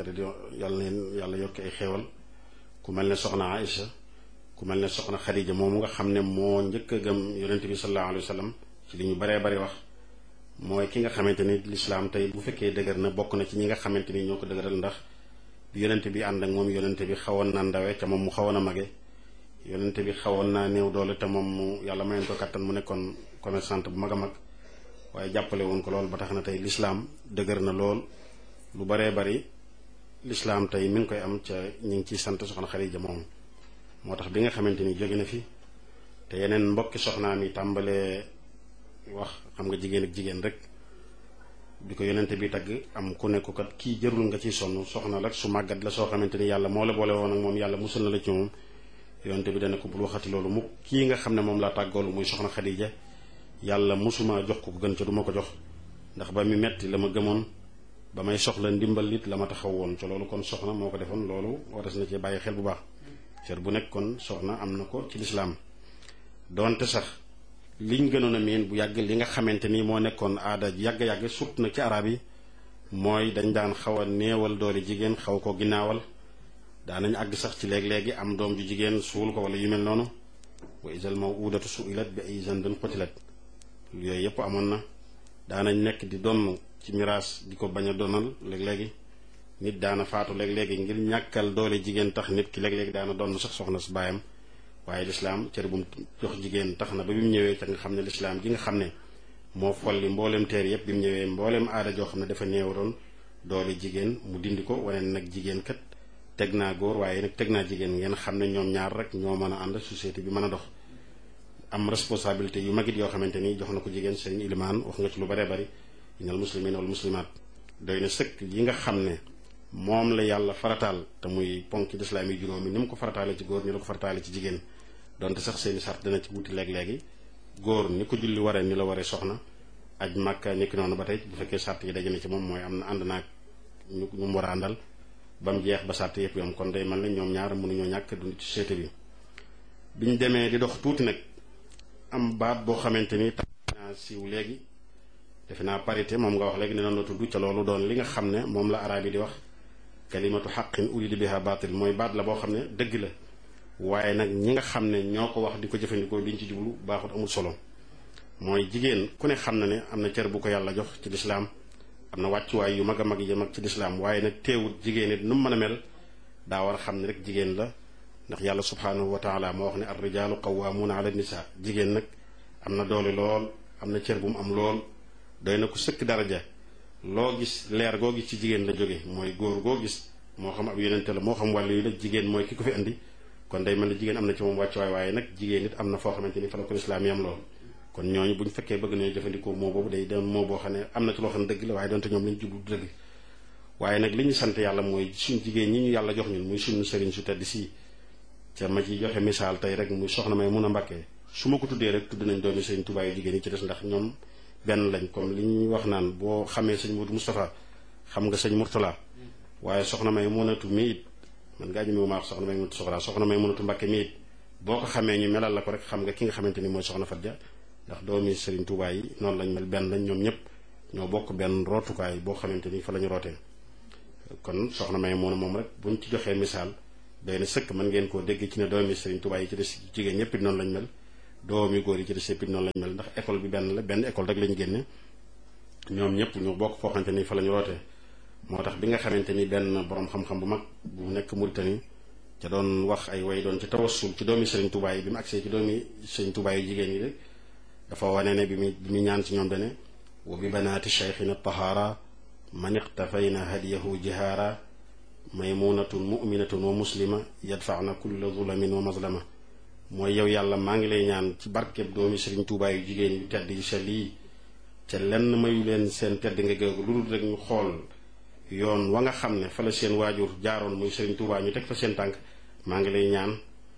yàlla yokk ay xeewal, ku mel ne soxna Aïcha, ku mel ne soxna Xadija moomu nga xam ne moo njëkk a gëm yonente bi sallallahu alayhi wa sallam ci li ñu baree bari wax, mooy ki nga xamante ni lislaam tey bu fekkee dëgër na bokk na ci ñi nga xamante ni ñoo ko dëgëral, ndax bi yonente bi ànd ak moom yonente bi xawoon naa ndawe ca moom mu xawoon a mage, yonente bi xawoon naa néew doole te moom mu yàlla mayoon ko kattan mu nekkoon commerçante bu mag a mag, waaye jàppale woon ko lool ba tax na tey lislaam dëgër na lool. lu baree bari lislaam tey mi ngi koy am ca ñu ngi ciy sant soxna Xadija moom. moo tax bi nga xamante ni jóge na fi te yeneen mbokki soxnaam yi tàmbalee wax, xam nga jigéen ak jigéen rek, bi ko yonente bi tagg am ku nekk kat kii jërul nga ciy sonn, soxna la su màggat la soo xamante ni yàlla moo la boole woon ak moom, yàlla musul na la ci moom. yonente bi dana ko bul waxati loolu mukk, kii nga xam ne moom laa tàggoolu muy soxna Xadija yàlla musuma jox ko gën ca du ma ko jox, ndax ba mi metti la ma gëmoon, ba may soxla ndimbal it la ma taxaw woon ca loolu. kon soxna moo ko defoon, loolu waras na ci bàyyi xel bu baax. cër bu nekk kon soxna am na ko ci lislaam. doonte sax liñ gënoon a miin bu yàgg li nga xamante ni moo nekkoon aada yàgg-yàgg surtout nag ci arab yi, mooy dañ daan xaw a néewal doole jigéen, xaw ko ginnaawal. daanañ àgg sax ci léeg-léegi am doom ju jigéen suul ko wala yu mel noonu. wa izal maw'udatu su'ilat bi ay zanbin qutilat, yooyu yëpp amoon na. daanañ nekk di donn ci miraas di ko bañ a donal léeg-léegi. nit daana faatu léeg-léegi ngir ñàkkal doole jigéen tax nit ki léeg-léegi daana donn sax soxna su baayam. waaye lislaam cër bu mu jox jigéen tax na ba bi mu ñëwee ca nga xam ne lislaam ji nga xam ne moo folli mboolem teer yëpp, bi mu ñëwee mboolem aada joo xam ne dafa néewaroon doole jigéen mu dindi ko, wane nag jigéen kat teg naa góor waaye nag teg naa jigéen, ngeen xam ne ñoom ñaar rek ñoo mën a ànd, société bi mën a dox. am responsabilité yu magit yoo xamante ni jox na ko jigéen. sëñ Ilimaan wax nga ci lu baree bari, innal muslimiina wal muslimaat, doy na sëkk yi nga xam ne moom la yàlla farataal te muy ponk lislaam yi juróomi ni mu ko farataale ci góor ni la ko farataale ci jigéen. donte sax seeni sart dana ci wuti léeg-léegi, góor ni ko julli waree ni la waree soxna, aj Màkka ni ki noonu ba tey bu fekkee sart yi daje na ci moom, mooy am na ànd naag ñu mu war a àndal ba mu jeex ba sart yëpp yom. kon day mel ne ñoom ñaar mënuñoo ñàkk dund ci société bi. biñ demee di dox tuuti nag am baat boo xamante ni tax naa siiw léegi, defe naa parité moom nga wax léegi ne noonu la tudd, ca loolu doon li nga xam ne moom la araab yi di wax kalimatu xaqin urida biha baatil, mooy baat la boo xam ne dëgg la, waaye nag ñi nga xam ne ñoo ko wax di ko jëfandikoo liñ ci jublu baaxut, amul solo. mooy jigéen ku ne xam na ne am na cër bu ko yàlla jox ci lislaam, am na wàccuwaay yu mag a mag yi mag ci lislaam, waaye nag teewut jigéen it nu mu mën a mel daa war a xam ne rek jigéen la. ndax yàlla subhaanahu wa taala moo wax ne ar rijaalu qawwaamuuna ala nisaa, jigéen nag am na doole lool, am na cër bu mu am lool, doy na ko sëkk daraja. loo gis leer goo gis ci jigéen la jóge, mooy góor goo gis moo xam ab yonente la moo xam wàllu yi la, jigéen mooy ki ko fi andi. kon day mel ne jigéen am na ci moom wàccuwaay, waaye nag jigéen it am na foo xamante ni fa la ko lislaam yam lool. kon ñooñu buñ fekkee bëgg nañu jëfandikoo moo boobu day doon moo boo xam ne am na ci loo xam ne dëgg la, waaye donte ñoom lañ jublu dëgg. waaye nag li ñu sant yàlla mooy suñ jigéen ñi ñu yàlla jox ñun muy suñu sëriñ su tedd si, ca ma ci joxe misaal tey rek muy soxna May mun a Mbàkke. su ma ko tuddee rek tudd nañ doomi sëriñ Tuubaa yu jigéen yi ci des, ndax ñoom benn lañ. comme li ñuy wax naan boo xamee sëñ Modou Moustapha xam nga sëñ Mourtala, waaye soxna May munatu mi it, man ngaa ñëmewu maa wax soxna May munatu soxla, soxna May munatu Mbàkke mi it boo ko xamee ñu melal la ko rek xam nga ki nga xamante ni mooy soxna Fatja. ndax doomi sëriñ Tuubaa yi noonu lañ mel, benn lañ ñoom ñëpp, ñoo bokk benn rootukaay boo xamante ni fa la ñu rootee. kon soxna May moom rek buñ ci joxee misaal doy na sëkk mën ngeen koo dégg ci ne doomi Serigne Touba yi ci des jigéen ñëpp it noonu lañ mel doomi góor yi ci des yëpp it noonu lañ mel ndax école bi benn la benn école rek lañ génne ñoom ñëpp ñu bokk foo xamante ni fa la ñu rootee moo tax bi nga xamante ni benn borom xam-xam bu mag bu nekk Mauritanie ca doon wax ay way doon ci tawassul ci doomi Serigne Touba yi bi mu agsee ci doomi Serigne Touba yu jigéen yi rek dafa wane ne bi mu ñaan ci ñoom dane wa bi banaati cheikhina tahaara man iqtafayna hadiyahu jihaara maymunatun muminatun wa muslima yadfaana kulla zulamin wa mazlama mooy yow yàlla maa ngi lay ñaan ci barkeb doomi Serigne Touba yu jigéen yu tedd yu sell yi ca lenn mayu leen seen tedd nga géegu lu dul rek ñu xool yoon wa nga xam ne fa la seen waajur jaaroon muy Serigne Touba ñu teg fa seen tànk maa ngi lay ñaan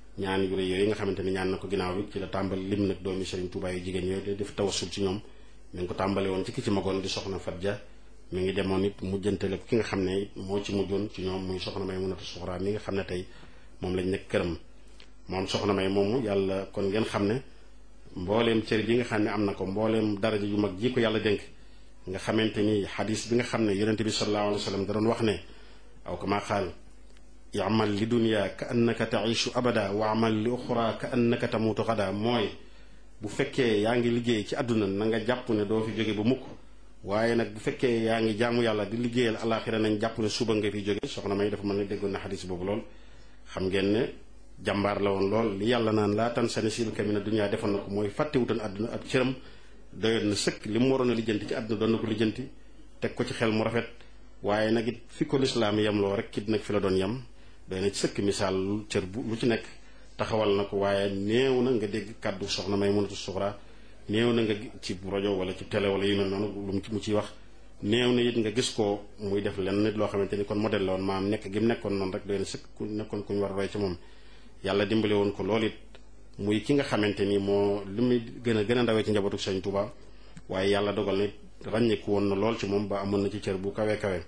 yu rëy yooyu nga xamante ni ñaan na ko ginnaaw bi ci la tàmbali lim nag doomi Serigne Touba yu jigéen yooyu def tawassul ci ñoom mi ngi ko tàmbale woon ci ki ci magoon di soxna Fatja mi ngi demoon it mujjantale ko ki nga xam ne moo ci mujjoon ci ñoom muy soxna Maymunatu Suxra mi nga xam ne tey moom lañ nekk këram moom soxna May moomu yàlla kon ngeen xam ne mbooleem cër bi nga xam ne am na ko mbooleem daraja yu mag ji ko yàlla dénk nga xamante ni xadis bi nga xam ne yonente bi sallallahu alayhi wa sallam da doon wax ne aw kama qaal yamal li dunya ka annaka taishu abada wa amal li uxra ka annaka tamutu xada mooy bu fekkee yaa ngi liggéey ci àdduna na nga jàpp ne doo fi jóge ba mukk waaye nag bu fekkee yaa ngi jaamu yàlla di liggéeyal alaxira nañ jàpp ne suba nga fi jóge soxna May dafa mën ne déggoon na xadis boobu lool xam ngeen ne jàmbaar la woon lool li yàlla naan laa tan sani sil kamina dunya defoon na ko mooy fàttewutoon àdduna ak cëram doyoon na sëkk li mu waroon a lijjanti ci àdduna doon na ko lijjanti teg ko ci xel mu rafet waaye nag it fi ko lislaam yem loo rek it nag fi la doon yem doy na ci sëkk misaal cër bu lu ci nekk taxawal na ko waaye néew na nga dégg kàddu soxna Maymunatu Suxra néew na nga ci rajo wala ci télé wala yu mel noonu lu mu ciy wax néew na it nga gis ko muy def lenn nit loo xamante ni kon modèle la woon maam nekk gi mu nekkoon noonu rek doy na sëkk ku nekkoon ku ñu war a roy ci moom yàlla dimbale woon ko loolu it muy ki nga xamante ni moo li muy gën a ndawee ci njabootu Sëñ Tuuba waaye yàlla dogal ne ràññeeku woon na lool ci moom ba amoon na ci cër bu kawe kawe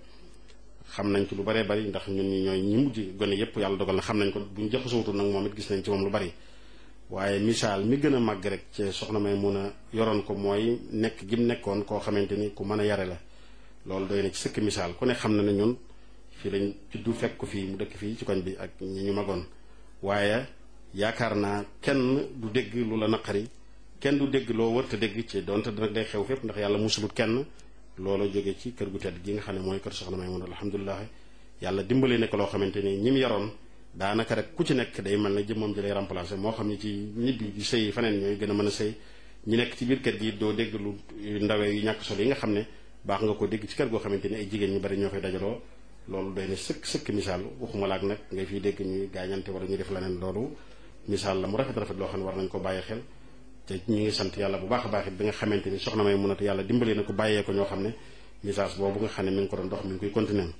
xam nañ ci lu baree bari ndax ñun ñi ñooy ñi mujj gone yépp yàlla dogal na xam nañ ko buñ jaxasootul nag moom it gis nañ ci moom lu bari waaye misaal mi gën a màgg rek ci soxna May mun a yoroon ko mooy nekk gi mu nekkoon koo xamante ni ku mën a yare la loolu doy na ci sëkk misaal ku ne xam na ne ñun fii lañ juddu fekk ko fii mu dëkk fii ci koñ bi ak ñi ñu magoon waaye yaakaar naa kenn du dégg lu la naqari kenn du dégg loo wërta dégg ci donte nag day xew fépp ndax yàlla musulut kenn loolu jóge ci kër gu tedd gi nga xam ne mooy kër soxna May mun alhamdulilah yàlla dimbale ne ko loo xamante ni ñi mu yaroon daanaka rek ku ci nekk day mel na jëmmam ji lay remplacé moo xam ne ci ñibbi di sëy faneen ñooy gën a mën a sëy ñi nekk ci biir kër gi doo dégg lu ndawee yu ñàkk solo yi nga xam ne baax nga ko dégg ci kër goo xamante ni ay jigéen ñu bari ñoo fay dajaloo loolu doy na sëkk misaal waxuma laak nag ngay fiy dégg ñuy gaañante wala ñuy def leneen loolu misaal la mu rafet loo xam ne war nañ ko bàyyi xel te ñu ngi sant yàlla bu baax a baax it bi nga xamante ni soxna May mun a yàlla dimbalee na ko bàyyee ko ñoo xam ne message boobu nga xam ne mi ngi ko doon dox mi ngi koy continuer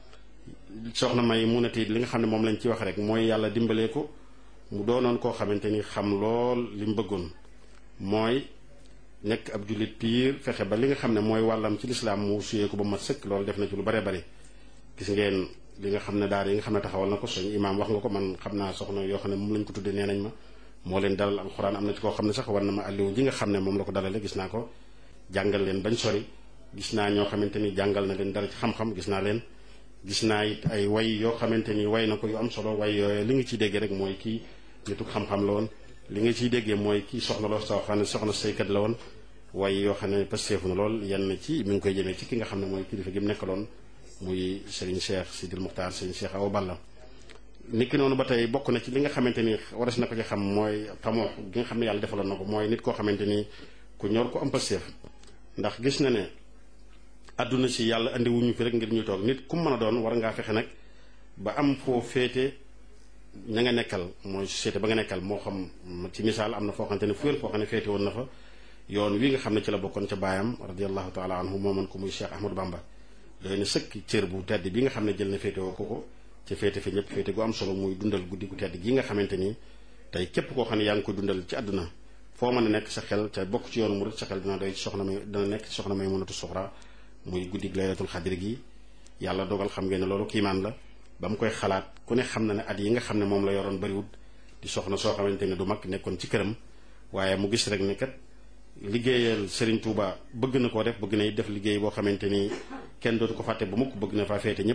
soxna May mun a it li nga xam ne moom lañ ci wax rek mooy yàlla dimbalee ko mu doonoon koo xamante ni xam lool li mu bëggoon mooy nekk ab jullit piir fexe ba li nga xam ne mooy wàllam ci lislaam mu suyee ko ba mat sëkk loolu def na ci lu bare bare gis ngeen li nga xam ne daara yi nga xam ne taxawal na ko suñu imaam wax nga ko man xam naa soxna yoo xam ne moom lañ ko tuddee nee nañ ma moo leen dalal alxuraan am na ci koo xam ne sax war na ma àlliwu ji nga xam ne moom la ko dalale gis naa ko jàngal leen bañ sori gis naa ñoo xamante ni jàngal na leen dara ci xam-xam gis naa leen gis naa it ay way yoo xamante ni way na ko yu am solo way yooyu li nga ciy déggee rek mooy kii nitu xam-xam la woon li nga ciy déggee mooy kii soxna loo soo xam ne soxna saykat la woon way yoo xam ne pasteefu na lool yenn ci mi ngi koy jëmee ci ki nga xam ne mooy kilifa gi mu nekkaloon muy Serigne Cheikh Sidil Muxtaar Serigne Cheikh Awa Balla niki noonu ba tey bokk na ci li nga xamante ni waras na ko ci xam mooy tamoo gi nga xam ne yàlla defaloon na ko mooy nit koo xamante ni ku ñor ko am pasteef ndax gis na ne àdduna si yàlla andi wuñu fi rek ngir ñu toog nit ku mën a doon war ngaa fexe nag ba am foo féete ña nga nekkal mooy société ba nga nekkal moo xam ci misaal am na foo xamante ne fu wér foo xam ne féete woon na fa yoon wi nga xam ne ci la bokkoon ca baayam radiallahu taala anhu mooman ko muy Cheikh Ahmadou Bamba doy na sëkk cër bu tedd bi nga xam ne jël na féete woo ko ca féete fi ñëpp féete gu am solo muy dundal guddi gu tedd gi nga xamante ni tey képp koo xam ne yaa ngi koy dundal ci àdduna foo mën a nekk sa xel ca bokk ci yoonu murid sa xel dina doy ci soxna May dina nekk ci soxna Maymunatu Suxra muy guddi laylatul xadri gi yàlla dogal xam ngeen ne loolu kiimaan la ba mu koy xalaat ku ne xam na ne at yi nga xam ne moom la yoroon bariwut di soxna soo xamante ne du mag nekkoon ci këram waaye mu gis rek ne kat liggéeyal Serigne Touba bëgg na koo def bëgg na def liggéey boo xamante ni kenn dootu ko fàtte ba mukk bëgg na faa féete ñëpp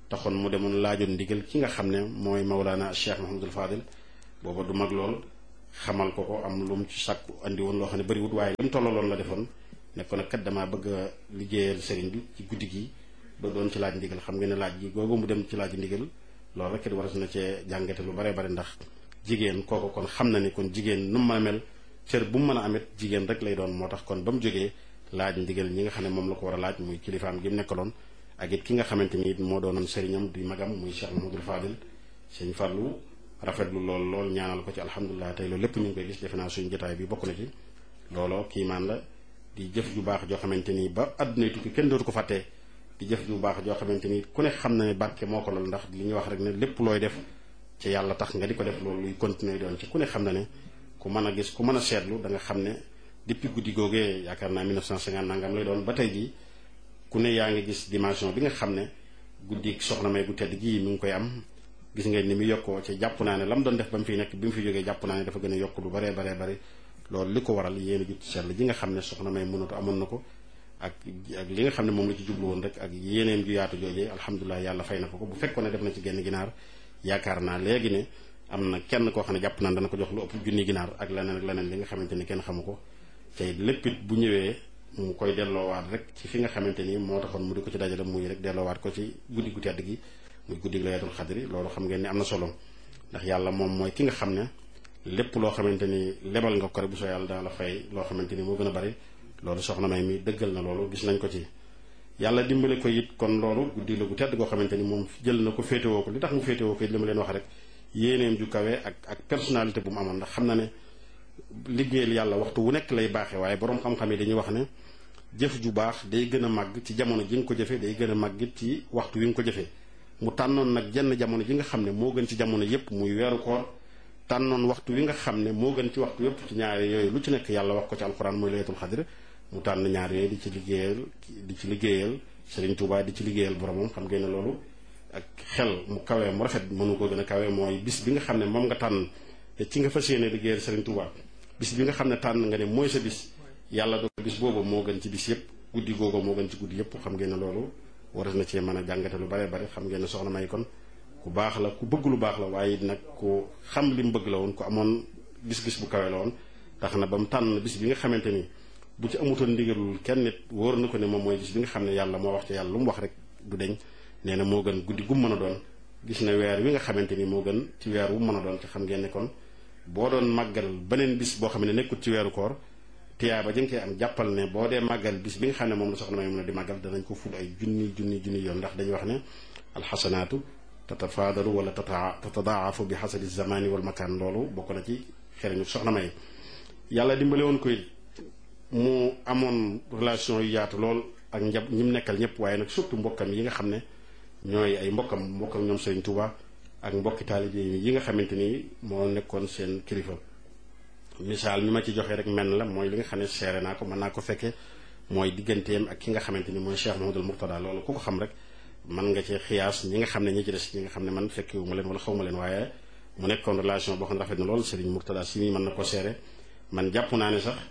taxoon mu demoon laajoon ndigal ki nga xam ne mooy Mawlana Cheikh Mouhamadul Fadil booba du mag lool xamal ko am lu mu ci sàkku andi woon loo xam ne bëriwut waaye li mu tollaloon la defoon ne ko nag kat damaa bëgg a liggéeyal sëriñ bi ci guddi gi ba doon ci laaj ndigal xam nga ne laaj gi googu mu dem ci laaj ndigal loolu rek it war na cee jàngate lu bare bare ndax jigéen kooku kon xam na ni kon jigéen nu mu mën a mel cër bu mu mën a amit jigéen rek lay doon moo tax kon ba mu jógee laaj ndigal ñi nga xam ne moom la ko war a laaj muy kilifaam gi mu nekkaloon ak it ki nga xamante ni it moo doonoon sëriñam di magam muy Cheikh Mouhamadoul Fadil sëñ Fallou rafetlu lool ñaanal ko ci alhamdulilah tey loolu lépp ñu ngi koy gis defe naa suñu jotaay bi bokk na ci looloo kiimaan la di jëf ju baax joo xamante ni ba àdduna tukki kenn dootu ko fàttee di jëf ju baax joo xamante ni ku ne xam na ne barke moo ko lool ndax li ñuy wax rek ne lépp looy def ci yàlla tax nga di ko def loolu luy continuer doon ci ku ne xam na ne ku mën a gis ku mën a seetlu da nga xam ne depuis guddi googee yaakaar naa 1950 nangam lay doon ba tey jii ku ne yaa ngi gis dimension bi nga xam ne guddi soxna May gu tedd gii mi ngi koy am gis ngeen ni mu yokkoo ci jàpp naa ne la mu doon def ba mu fiy nekk bi mu fi jógee jàpp naa ne dafa gën a yokk lu baree bari loolu li ko waral yéen a jut ci sell ji nga xam ne soxna May mënatu amoon na ko ak li nga xam ne moom la ci jublu woon rek ak yéeneem ju yaatu joojee alhamdulilah yàlla fay na ko bu fekkoon ne def na ci genn ginaar yaakaar naa léegi ne am na kenn koo xam ne jàpp naa dana ko jox lu ëpp junni ginaar ak leneen li nga xamante ni kenn xamu ko tey lépp it bu ñëwee mu koy delloowaat rek ci fi nga xamante ni moo taxoon mu di ko ci dajale muy rek delloowaat ko ci guddi gu tedd gi muy guddi laylatul xadri loolu xam ngeen ni am na solo ndax yàlla moom mooy ki nga xam ne lépp loo xamante ni lebal nga ko rek bu soo yàlla dana la fay loo xamante ni moo gën a bari loolu soxna May mi dëggal na loolu gis nañ ko ci yàlla dimbale ko it kon loolu guddi la gu tedd goo xamante ni moom jël na ko féetewoo ko li tax mu féetewoo ko it li ma leen wax rek yéeneem ju kawe ak personnalité bu mu amoon ndax xam na ne liggéeyal yàlla waxtu wu nekk lay baaxee waaye boroom xam-xam yi dañuy wax ne jëf ju baax day gën a màgg ci jamono ji nga ko jëfee day gën a màgg it ci waxtu wi nga ko jëfee mu tànnoon nag jenn jamono ji nga xam ne moo gën ci jamono yépp muy weeru koor tànnoon waxtu wi nga xam ne moo gën ci waxtu yépp ci ñaari yooyu lu ci nekk yàlla wax ko ci alxuraan mooy laylatul xadr mu tànn ñaar yooyu di ci liggéeyal Serigne Touba di ci liggéeyal boromam xam ngeen ne loolu ak xel mu kawee mu rafet mënu ko gën a kawe mooy bis bi nga xam ne moom nga tànn te ci nga fas yéene liggéeyal Serigne Touba bis bi nga xam ne tànn nga ne mooy sa bis yàlla do bis boobu moo gën ci bis yépp guddi googu moo gën ci guddi yépp xam ngeen ne loolu war na cee mën a jàngate lu bare bare xam ngeen ne soxna May kon ku baax la ku bëgg lu baax la waaye nag ku xam li mu bëgg la woon ku amoon gis-gis bu kawe la woon tax na ba mu tànn bis bi nga xamante ni bu ci amutoon ndigalul kenn nit wóor na ko ne moom mooy bis bi nga xam ne yàlla moo wax ci yàlla lu mu wax rek du deñ nee na moo gën guddi gu mu mën a doon gis na weer wi nga xamante ni moo gën ci weer wu mën a doon te xam ngeen ne kon boo doon màggal beneen bis boo xam ne nekkut ci weeru koor tiyaaba jëng koy am jàppal ne boo dee màggal bis bi nga xam ne moom la soxna May mën a di màggal danañ ko ful ay junni yoon ndax dañuy wax ne alxasanaatu tatafaadalu wala tatadaafu bi xasabi zamani wal makaan loolu bokk na ci xereñu soxna May yàlla dimbale woon ko mu amoon relation yu yaatu lool ak ñi mu nekkal ñëpp waaye nag surtout mbokkam yi nga xam ne ñooy ay mbokkam ñoom Serigne Touba ak mbokki taalibe yi nga xamante ni moo nekkoon seen kilifa misaal mi ma ci joxee rek menn la mooy li nga xam ne seere naa ko mën naa ko fekke mooy digganteem ak ki nga xamante ni mooy Cheikh Mouhamadoul Mourtada loolu ku ko xam rek mën nga ci xiyaas ñi nga xam ne ñi ci des ñi nga xam ne man fekkewu ma leen wala xaw ma leen waaye mu nekkoon relation boo xam ne rafet na lool Serigne Mourtada si mii mën na ko seere man jàpp naa ne sax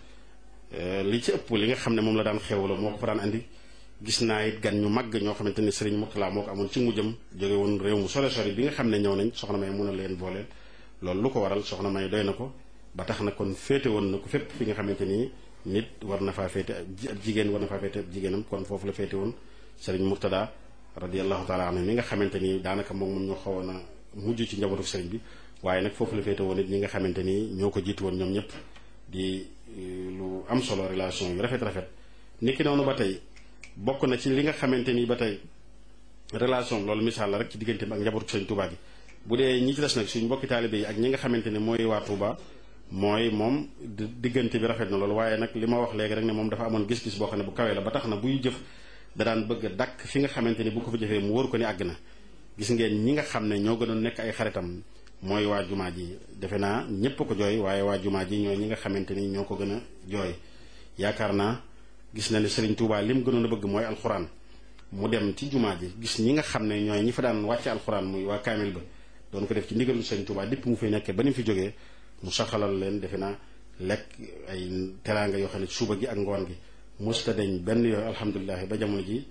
li ci ëpp li nga xam ne moom la daan xewloo moo ko fa daan andi gis naa it gan ñu màgg ñoo xamante ni Serigne Mourtada moo ko amoon ci mujjam jóge woon réew mu sore sori bi nga xam ne ñëw nañ soxna May mun a leen booleel loolu lu ko waral soxna May doy na ko ba tax na kon féete woon na ko fépp fi nga xamante ni nit war na faa féete ab jigéen war na faa féete ab jigéenam kon foofu la féete woon Serigne Mourtada radiyallahu taala anhu mi nga xamante ni daanaka moom ñu xawoon a mujj ci njabootu Serigne bi waaye nag foofu la féete woon it ñi nga xamante ni ñoo ko jiitu woon ñoom ñëpp di lu am solo relation yu rafet niki noonu ba tey bokk na ci li nga xamante ni ba tey relation loolu misaal la rek ci diggante ak njabootu Serigne Touba gi bu dee ñi ci des nag suñu mbokki taalibe yi ak ñi nga xamante ne mooy waa Touba mooy moom diggante bi rafet na loolu waaye nag li ma wax léegi rek ne moom dafa amoon gis-gis boo xam ne bu kawee la ba tax na buy jëf da daan bëgg a dàkk fi nga xamante ni bu ko fa jëfee mu wóor ko ni àgg na gis ngeen ñi nga xam ne ñoo gënoon nekk ay xaritam mooy waa jumaa ji defe naa ñépp ko jooy waaye waa jumaa ji ñooy ñi nga xamante ni ñoo ko gën a jooy yaakaar naa gis na ne Serigne Touba lim gënoon a bëgg mooy alxuraan mu dem ci jumaa ji gis ñi nga xam ne ñooy ñi fa daan wàcce alxuraan muy waa kaamil ba doon ko def ci ndigalu Serigne Touba dipp mu fay nekkee ba ni mu fi jógee mu saxalal leen defe naa lekk ay teraanga yoo xam ne suba gi ak ngoon gi musta deñ benn yooyu alhamdulilah ba jamono ji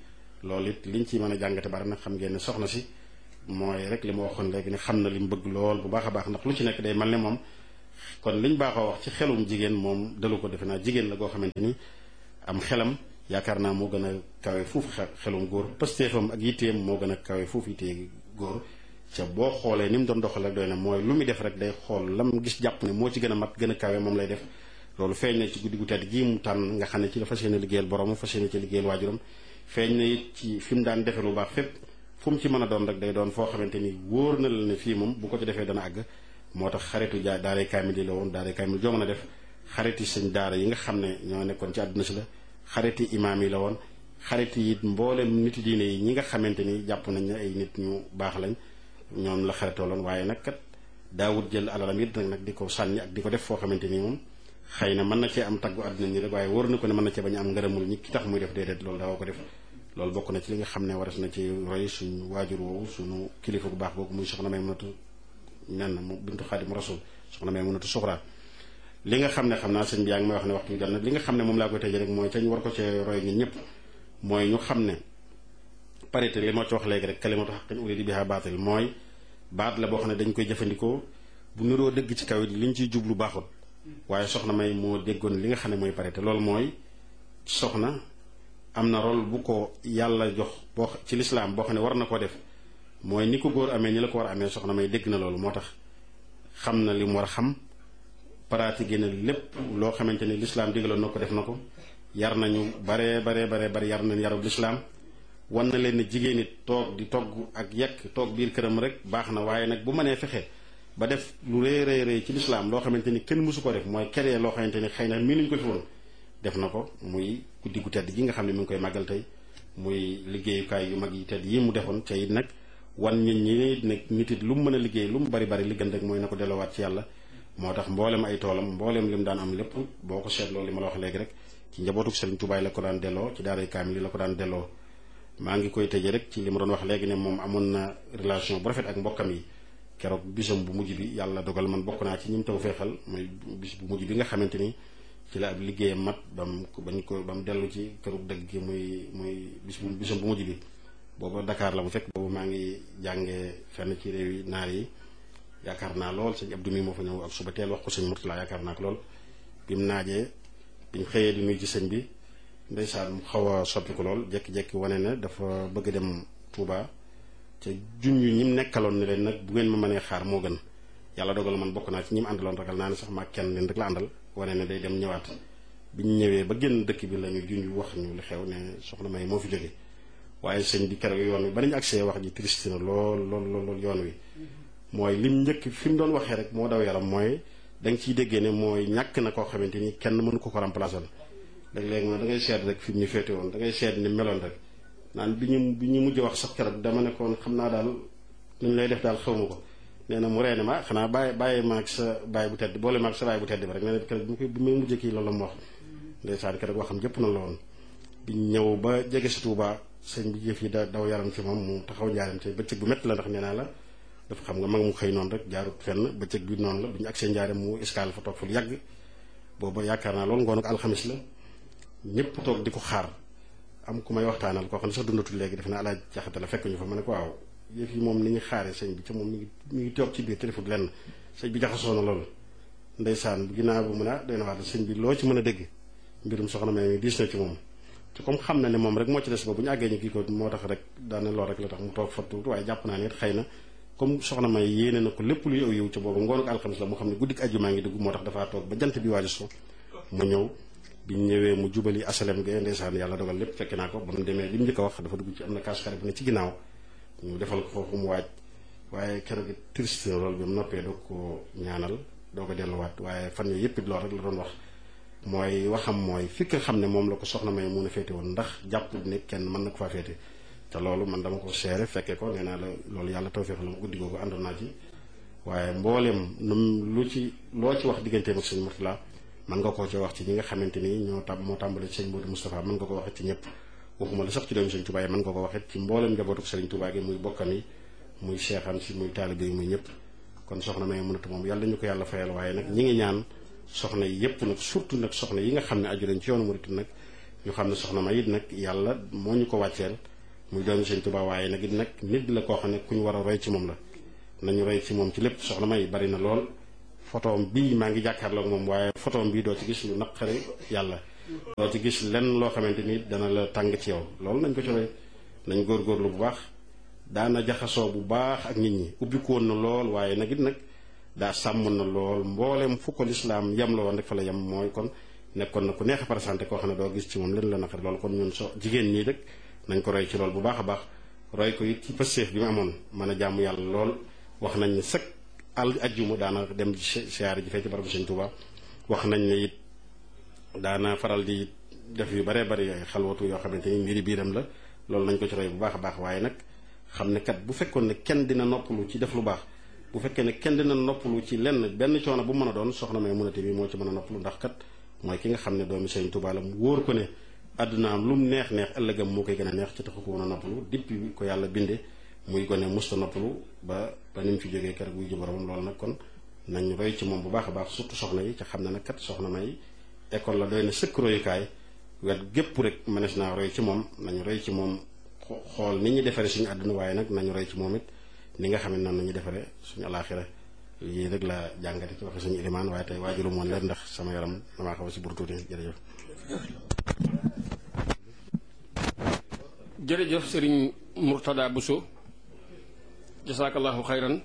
loolu it liñ ci mën a jàngate bari nag xam ngeen ne soxna si mooy rek li ma waxoon léegi ne xam na li mu bëgg lool bu baax a baax ndax lu ci nekk day mel ne moom kon liñ baaxoo wax ci xelum jigéen moom dalu ko defe naa jigéen la goo xamante ni am xelam yaakaar naa moo gën a kawe fuuf xelum góor pëstéefam ak yitteem moo gën a kawe fuuf yittee góor ca boo xoolee ni mu doon doxal rek doy na mooy lu muy def rek day xool lam gis jàpp ne moo ci gën a mat gën a kawe moom lay def loolu feeñ na ci guddi gu tedd gii mu tànn nga xam ne ci la fas yéene liggéeyal borom fas yéene ci liggéeyal waajuram feeñ na it ci fi mu daan defe lu baax fépp fu mu ci mën a doon rek day doon foo xamante ni wóor na la ne fii moom bu ko ci defee dana àgg moo tax xaritu daaray kaamil yi la woon daaray kaamil joo mën a def xariti sëñ daara yi nga xam ne ñoo nekkoon ci àdduna si la xariti imaam yi la woon xariti it mboolem niti diine yi ñi nga xamante ni jàpp nañ ne ay nit ñu baax lañ ñoom la xaritoo loon waaye nag kat daawut jël alalam it nag di ko sànni ak di ko def foo xamante ni moom xëy na mën na cee am taggu àdduna ñi rek waaye wóor na ko ne mën na cee bañ am ngërëmul ñi ki tax muy def déedéet loolu daawoo ko def loolu bokk na ci li nga xam ne waras na ci roy suñu waajur woowu suñu kilifa bu baax googu muy soxna Maymunatu nen mu bintu Xaadim Rasul soxna Maymunatu Suxra li nga xam ne xam naa sëñ bi yaa ngi may wax ne waxtu bi jot na li nga xam ne moom laa koy tëjee rek mooy te ñu war ko cee roy ñun ñëpp mooy ñu xam ne parité li ma ci wax léegi rek kalimatu haqqin urida biha baatil mooy baat la boo xam ne dañ koy jëfandikoo bu niroo dëgg ci kaw it liñ ciy jublu baaxul waaye soxna May moo déggoon li nga xam ne mooy parité loolu mooy soxna am na rôle bu ko yàlla jox boo ci lislaam boo xam ne war na ko def mooy ni ko góor amee ni la ko war a amee soxna May dégg na loolu moo tax xam na li mu war a xam pratiqué na lépp loo xamante ni lislaam digaloon na ko def na ko yar nañu bare yar nañ yarub lislaam wan na leen ne jigéen it toog di togg ak yekk toog biir këram rek baax na waaye nag bu mënee fexe ba def lu rëy ci lislaam loo xamante ni kenn mësu ko def mooy keree loo xamante ni xëy na mii nuñ ko fi woon def na ko muy guddi gu tedd gi nga xam ne mi ngi koy màggal tey muy liggéeyukaay yu mag yi tedd yi mu defoon ca it nag wan nit ñi nag nit it lu mu mën a liggéey lu mu bari li gën rek mooy na ko delloowaat ci yàlla moo tax mboolem ay toolam mboolem li mu daan am lépp boo ko seetloo li ma la wax léegi rek ci njabootuk Sëriñ Tuubaa la ko daan delloo ci daaray kaamil la ko daan delloo maa ngi koy tëjee rek ci li ma doon wax léegi ne moom amoon na relation bu rafet ak mbokkam yi keroog bisam bu mujj bi yàlla dogal man bokk naa ci ñi mu taw feexal mooy bis bu mujj bi nga xamante ni ci la ab liggéeyam mat ba mu dellu ci kërug dëgg gi muy bisam bu mujj bi booba Dakar la mu fekk boobu maa ngi jàngee fenn ci réew yi naar yi yaakaar naa lool sëñ Abdou mi moo fa ñëw ak suba teel wax ko sëñ Murtala yaakaar naa ko lool bi mu naajee bi ñu xëyee di nuyu ci sëñ bi ndeysaan mu xaw a soppi ko lool jékki-jékki wane ne dafa bëgg dem Touba te junj ñi mu nekkaloon ne leen nag bu ngeen ma mënee xaar moo gën yàlla dogal man bokk naa ci ñi mu àndaloon ragal naa ne sax maa kenn leen rek la àndal wane ne day dem ñëwaat bi ñu ñëwee ba génn dëkk bi la ñu junj wax ñu li xew ne soxna May moo fi jóge waaye sëñ bi keroog yoon wi ba nañu accès wax ji triste na lool yoon wi mooy lim njëkk fi mu doon waxee rek moo daw yaram mooy da nga ciy déggee ne mooy ñàkk na koo xamante ni kenn mënu ko remplacer léeg-léeg moom da ngay seet rek fi mu ñu féete woon da ngay seet ni meloon rek naan bi ñu mujj wax sax keroog dama nekkoon xam naa daal nuñ lay def daal xaw ma ko nee na mu reene ma xanaa bàyyi ma ak sa baay bu tedd boole ma ak sa baay bu tedd bi rek nee na keroog bi may mujj kii loolu la mu wax ndeysaan keroog waxam jëpp na la woon biñ ñëw ba jege si Touba sëñ bi jëf yi daw yaram ci moom mu taxaw njaaram te bëccëg bu métti la ndax nee naa la dafa xam nga mag mu xëy noonu rek jaarut fenn bëccëg bi noonu la bi ñu agsee njaaram mu escale fa toog fa lu yàgg booba yaakaar naa loolu ngoon ak alxamis la ñëpp toog di ko xaar am ku may waxtaanal koo xam ne sax dundatul léegi def na alaaj jaxate la fekk ñu fa ma ne ko waaw yëf yi moom ni ñu xaaree sëñ bi ca moom mi ngi toog ci biir téléphone lenn sëñ bi jaxasoo na loolu ndeysaan ginnaaw bu mu ne doy na waat sëñ bi loo ci mën a dégg mbirum soxna May diis na ci moom te comme xam na ne moom rek moo ci des ba bu ñu àggee ñu kii ko moo tax rek daane lool rek la tax mu toog fa tuuti waaye jàpp naa ne it xëy na comme soxna May yéene na ko lépp luy aw yiw ca boobu ngoonu alxamis la mu xam ne guddik àjjuma ngi dugg moo tax dafaa toog ba jant bi waaju so mu ñëw biñ ñëwee mu jubali asalem ge ndeysaan yàlla dogal lépp fekk naa ko ba mu demee li mu njëkk a wax dafa dugg ci am na kaas xarit bu ne ci ginnaaw ñu defal ko foofu mu waaj waaye keroog triste na loolu bi mu noppee doo ko ñaanal doo ko delluwaat waaye fan yooyu yëpp it loolu rek la doon wax mooy waxam mooy fi nga xam ne moom la ko soxna May mun a féete woon ndax jàpp ne kenn mën na ko faa féete te loolu man dama ko seere fekkee ko nee naa la loolu yàlla tawfeex la mu guddi googu àndoon naa ci waaye mbooleem loo ci wax digganteem ak sëñ Murtala mën nga koo ci wax ci ñi nga xamante ni moo tàmbale ci sëñ Modou Moustapha mën nga ko waxee ci ñëpp waxuma la sax ci doomu sëñ Touba yi mën nga ko waxee ci mbooleem njabootuk sëriñ Touba gi muy bokkam yi muy seexam si muy taalibe yi muy ñëpp kon soxna May mënatu moom yàlla ñu ko yàlla fayal waaye nag ñi ngi ñaan soxna yi yëpp nag surtout nag soxna yi nga xam ne aju lañ ci yoonu murit nag ñu xam ne soxna May it nag yàlla moo ñu ko wàcceel muy doomi Sëñ Tuubaa waaye nag it nag nit la koo xam ne ku ñu war a roy ci moom la nañu roy ci moom ci lépp. soxna May bari na lool photoom bii maa ngi jàkkaarloog moom waaye photoom bii doo ci gis lu naqari yàlla doo ci gis lenn loo xamante ni dana la tàng ci yow loolu nañ ko ci roy nañ góorgóorlu bu baax. daana jaxasoo bu baax ak nit ñi ubbi ko woon na lool waaye nag it nag daa sàmm na lool mboolem fu ko lislaam yem la woon rek fa la yem mooy kon nekkoon na ku neex a présenté koo xam ne doo gis ci moom leen la naqari loolu kon ñun jigéen ñii rek nañ ko roy ci lool bu baax a baax roy ko it ci pëstéef bi mu amoon mën a jàmm yàlla lool wax nañ ne sëkk ajjuma daana dem siyaare ji fee ci barabu Sëñ Tuubaa wax nañ ne it daana faral di def yu baree bari ay xalwatu yoo xamante ni mbiri biiram la loolu nañ ko ci roy bu baax a baax waaye nag xam ne kat bu fekkoon ne kenn dina noppalu ci def lu baax bu fekkee ne kenn dina noppalu ci lenn benn coono bu mën a doon soxna May Munate bi moo ci mën a noppalu ndax kat mooy ki nga xam ne doomi Sëñ Tuubaa la mu wóor ko ne àddunaam lu mu neex neex ëllëgam moo koy gën a neex ci taxu ko woon a noppalu depuis ko yàlla binde muy gone musta noppalu ba ni mu fi jógee keroog wuy ji boromam loolu nag kon nañ roy ci moom bu baax a baax surtout soxna yi ca xam ne nag kat soxna May école la doy na sëkk royukaay wet gépp rek mënees naa roy ci moom nañu roy ci moom xool ni ñu defaree suñu àdduna waaye nag nañu roy ci moom it ni nga xam ne noonu nañu defaree suñu alaaxira lii rek la jàngate ci waxe suñu ilimaan waaye tey waajuru moon leen ndax sama yaram damaa xaw a si buru tuuti jërëjëf. jërëjëf Serigne Mourtada Bousso jasaakallahu xayran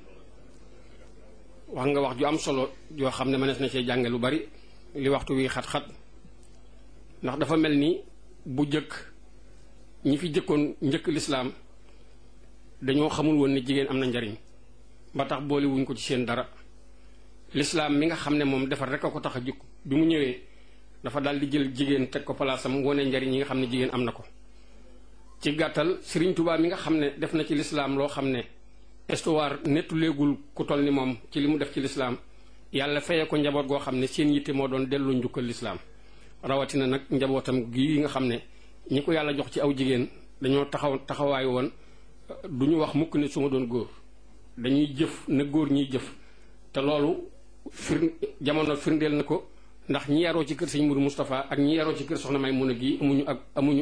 wax nga wax ju am solo yoo xam ne mënees na cee jànge lu bari li waxtu wi xat-xat ndax dafa mel ni bu jëkk ñi fi jëkkoon njëkk lislaam dañoo xamul woon ne jigéen am na njariñ ba tax boole wuñ ko ci seen dara lislaam mi nga xam ne moom defar rek a ko tax a jukk bi mu ñëwee dafa daal di jël jigéen teg ko palaasam wone njariñ yi nga xam ne jigéen am na ko ci gàttal Sëriñ Tuubaa mi nga xam ne def na ci lislaam loo xam ne histoire nettu léegul ku toll ni moom ci li mu def ci lislaam yàlla fayee ko njaboot goo xam ne seen yitte moo doon delloo njukkal lislaam rawatina nag njabootam gii nga xam ne ñi ko yàlla jox ci aw jigéen dañoo taxawaay woon du ñu wax mukk ne su ma doon góor dañuy jëf na góor ñiy jëf te loolu jamono firndeel na ko ndax ñi yaroo ci kër sëñ Mourou Moustapha ak ñi yaroo ci kër soxna May Muna gi amuñu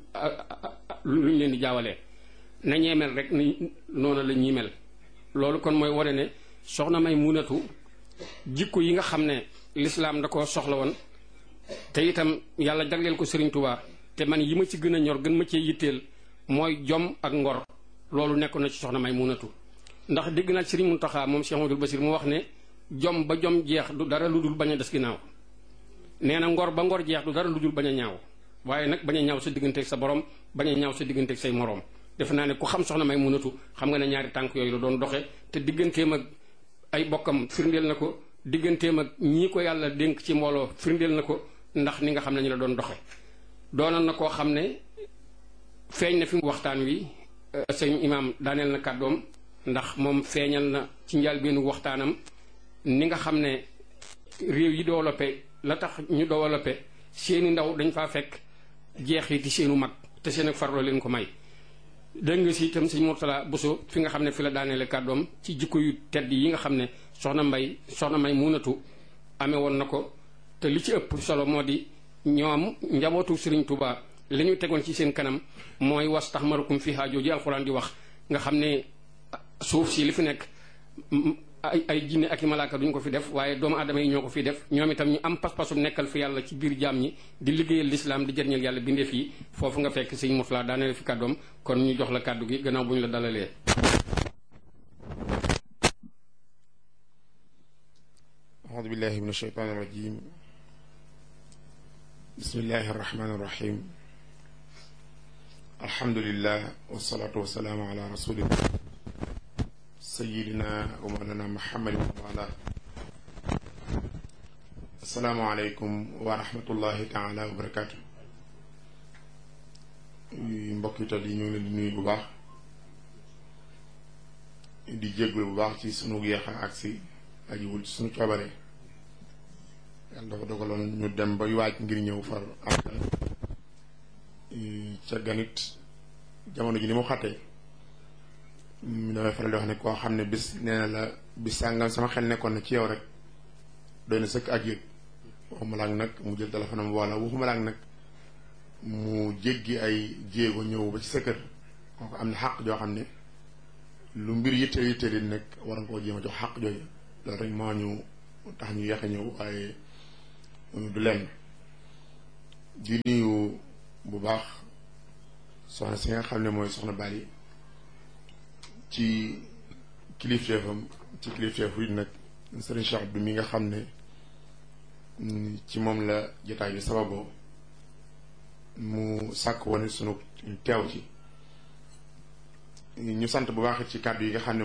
luñ leen di jaawalee na ñee mel rek ni noonu la ñuy mel loolu kon mooy wane ne soxna May Munatu jikko yi nga xam ne lislaam da ko soxla woon te itam yàlla jagleel ko Sëriñ Tuubaa te man yi ma ci gën a ñor gën ma cee yitteel mooy jom ak ngor loolu nekkoon na ci soxna May Munatu ndax dégg naa Sëriñ Muntaxa moom Cheikh Amadou Basir mu wax ne jom ba jom jeex du dara lu dul bañ a des ginnaaw nee na ngor ba ngor jeex du dara lu dul bañ a ñaaw waaye nag bañ a ñaaw sa digganteeg sa borom bañ a ñaaw sa digganteeg say moroom defe naa ne ku xam soxna May Munatu xam nga ne ñaari tànk yooyu la doon doxe te digganteem ak ay bokkam firndeel na ko digganteem ak ñii ko yàlla dénk ci mbooloo firndeel na ko ndax ni nga xam ne ñu la doon doxe doonoon na koo xam ne feeñ na fi waxtaan wi sëñ imaam daaneel na kàddoom ndax moom feeñal na ci njëlbéenu waxtaanam ni nga xam ne réew yi développé la tax ñu développé seeni ndaw dañ faa fekk jeexiti seenu mag te seen ak farloo leen ko may dégg nga si itam sëñ Mourtada Bousso fi nga xam ne fi la daaneele kàddoom ci jikko yu tedd yi nga xam ne soxna May Munatu amee woon na ko te li ci ëpp solo moo di ñoom njabootu Sëriñ Tuubaa li ñu tegoon ci seen kanam mooy wastaxmarakum fiihaa jooju alxuraan di wax nga xam ne suuf si li fi nekk ay jinne ak i malaaka duñ ko fi def waaye doomu aadama yi ñoo ko fi def ñoom itam ñu am pas-pasum nekkal fi yàlla ci biir jaam ñi di liggéeyal lislaam di jëriñal yàlla bindeef yi foofu nga fekk sëñ Mourtada daaneel fi kàddoom kon ñu jox la kàddu gi gannaaw bu ñu la dalalee. audu billahi min asheytaan irajim bismillahi arrahmani irrahim alhamdulillah wasalaatu wasalaamu ala rasulillah sayidina wa mawlana muhammadin wa ala assalaamu aleykum wa rahmatullahi taala wa barakaatu. mbokk yi tal yi ñu ngi leen di nuyu bu baax di jégglu bu baax ci sunu yeex a agsi ajiwul ci sunu coobare yàlla dafa dogaloon ñu dem ba waaj ngir ñëw far am ca ganit jamono ji ni mu xattee damay faral di wax ne koo xam ne bis nee na la bis sàngam sama xel nekkoon na ci yow rek doy na sëkk ak yëg waxuma laak nag mu jël téléphone am wala waxuma laak nag mu jéggi ay jéego ñëw ba ci sa kër kooku am na xàq joo xam ne lu mbir yitteel yitteel yi nekk war nga koo jéem a jox xàq jooju loolu rek moo ñu tax ñu yéex a ñëw waaye du lenn. di nuyu bu baax soxna si nga xam ne mooy soxna Bali ci kilifteefam ci kilifteefu it nag Serigne Cheikh Abdou mi nga xam ne ci moom la jotaay bi sababoo mu sàkk woon sunu teew ci ñu sant bu baax ci kàddu yi nga xam ne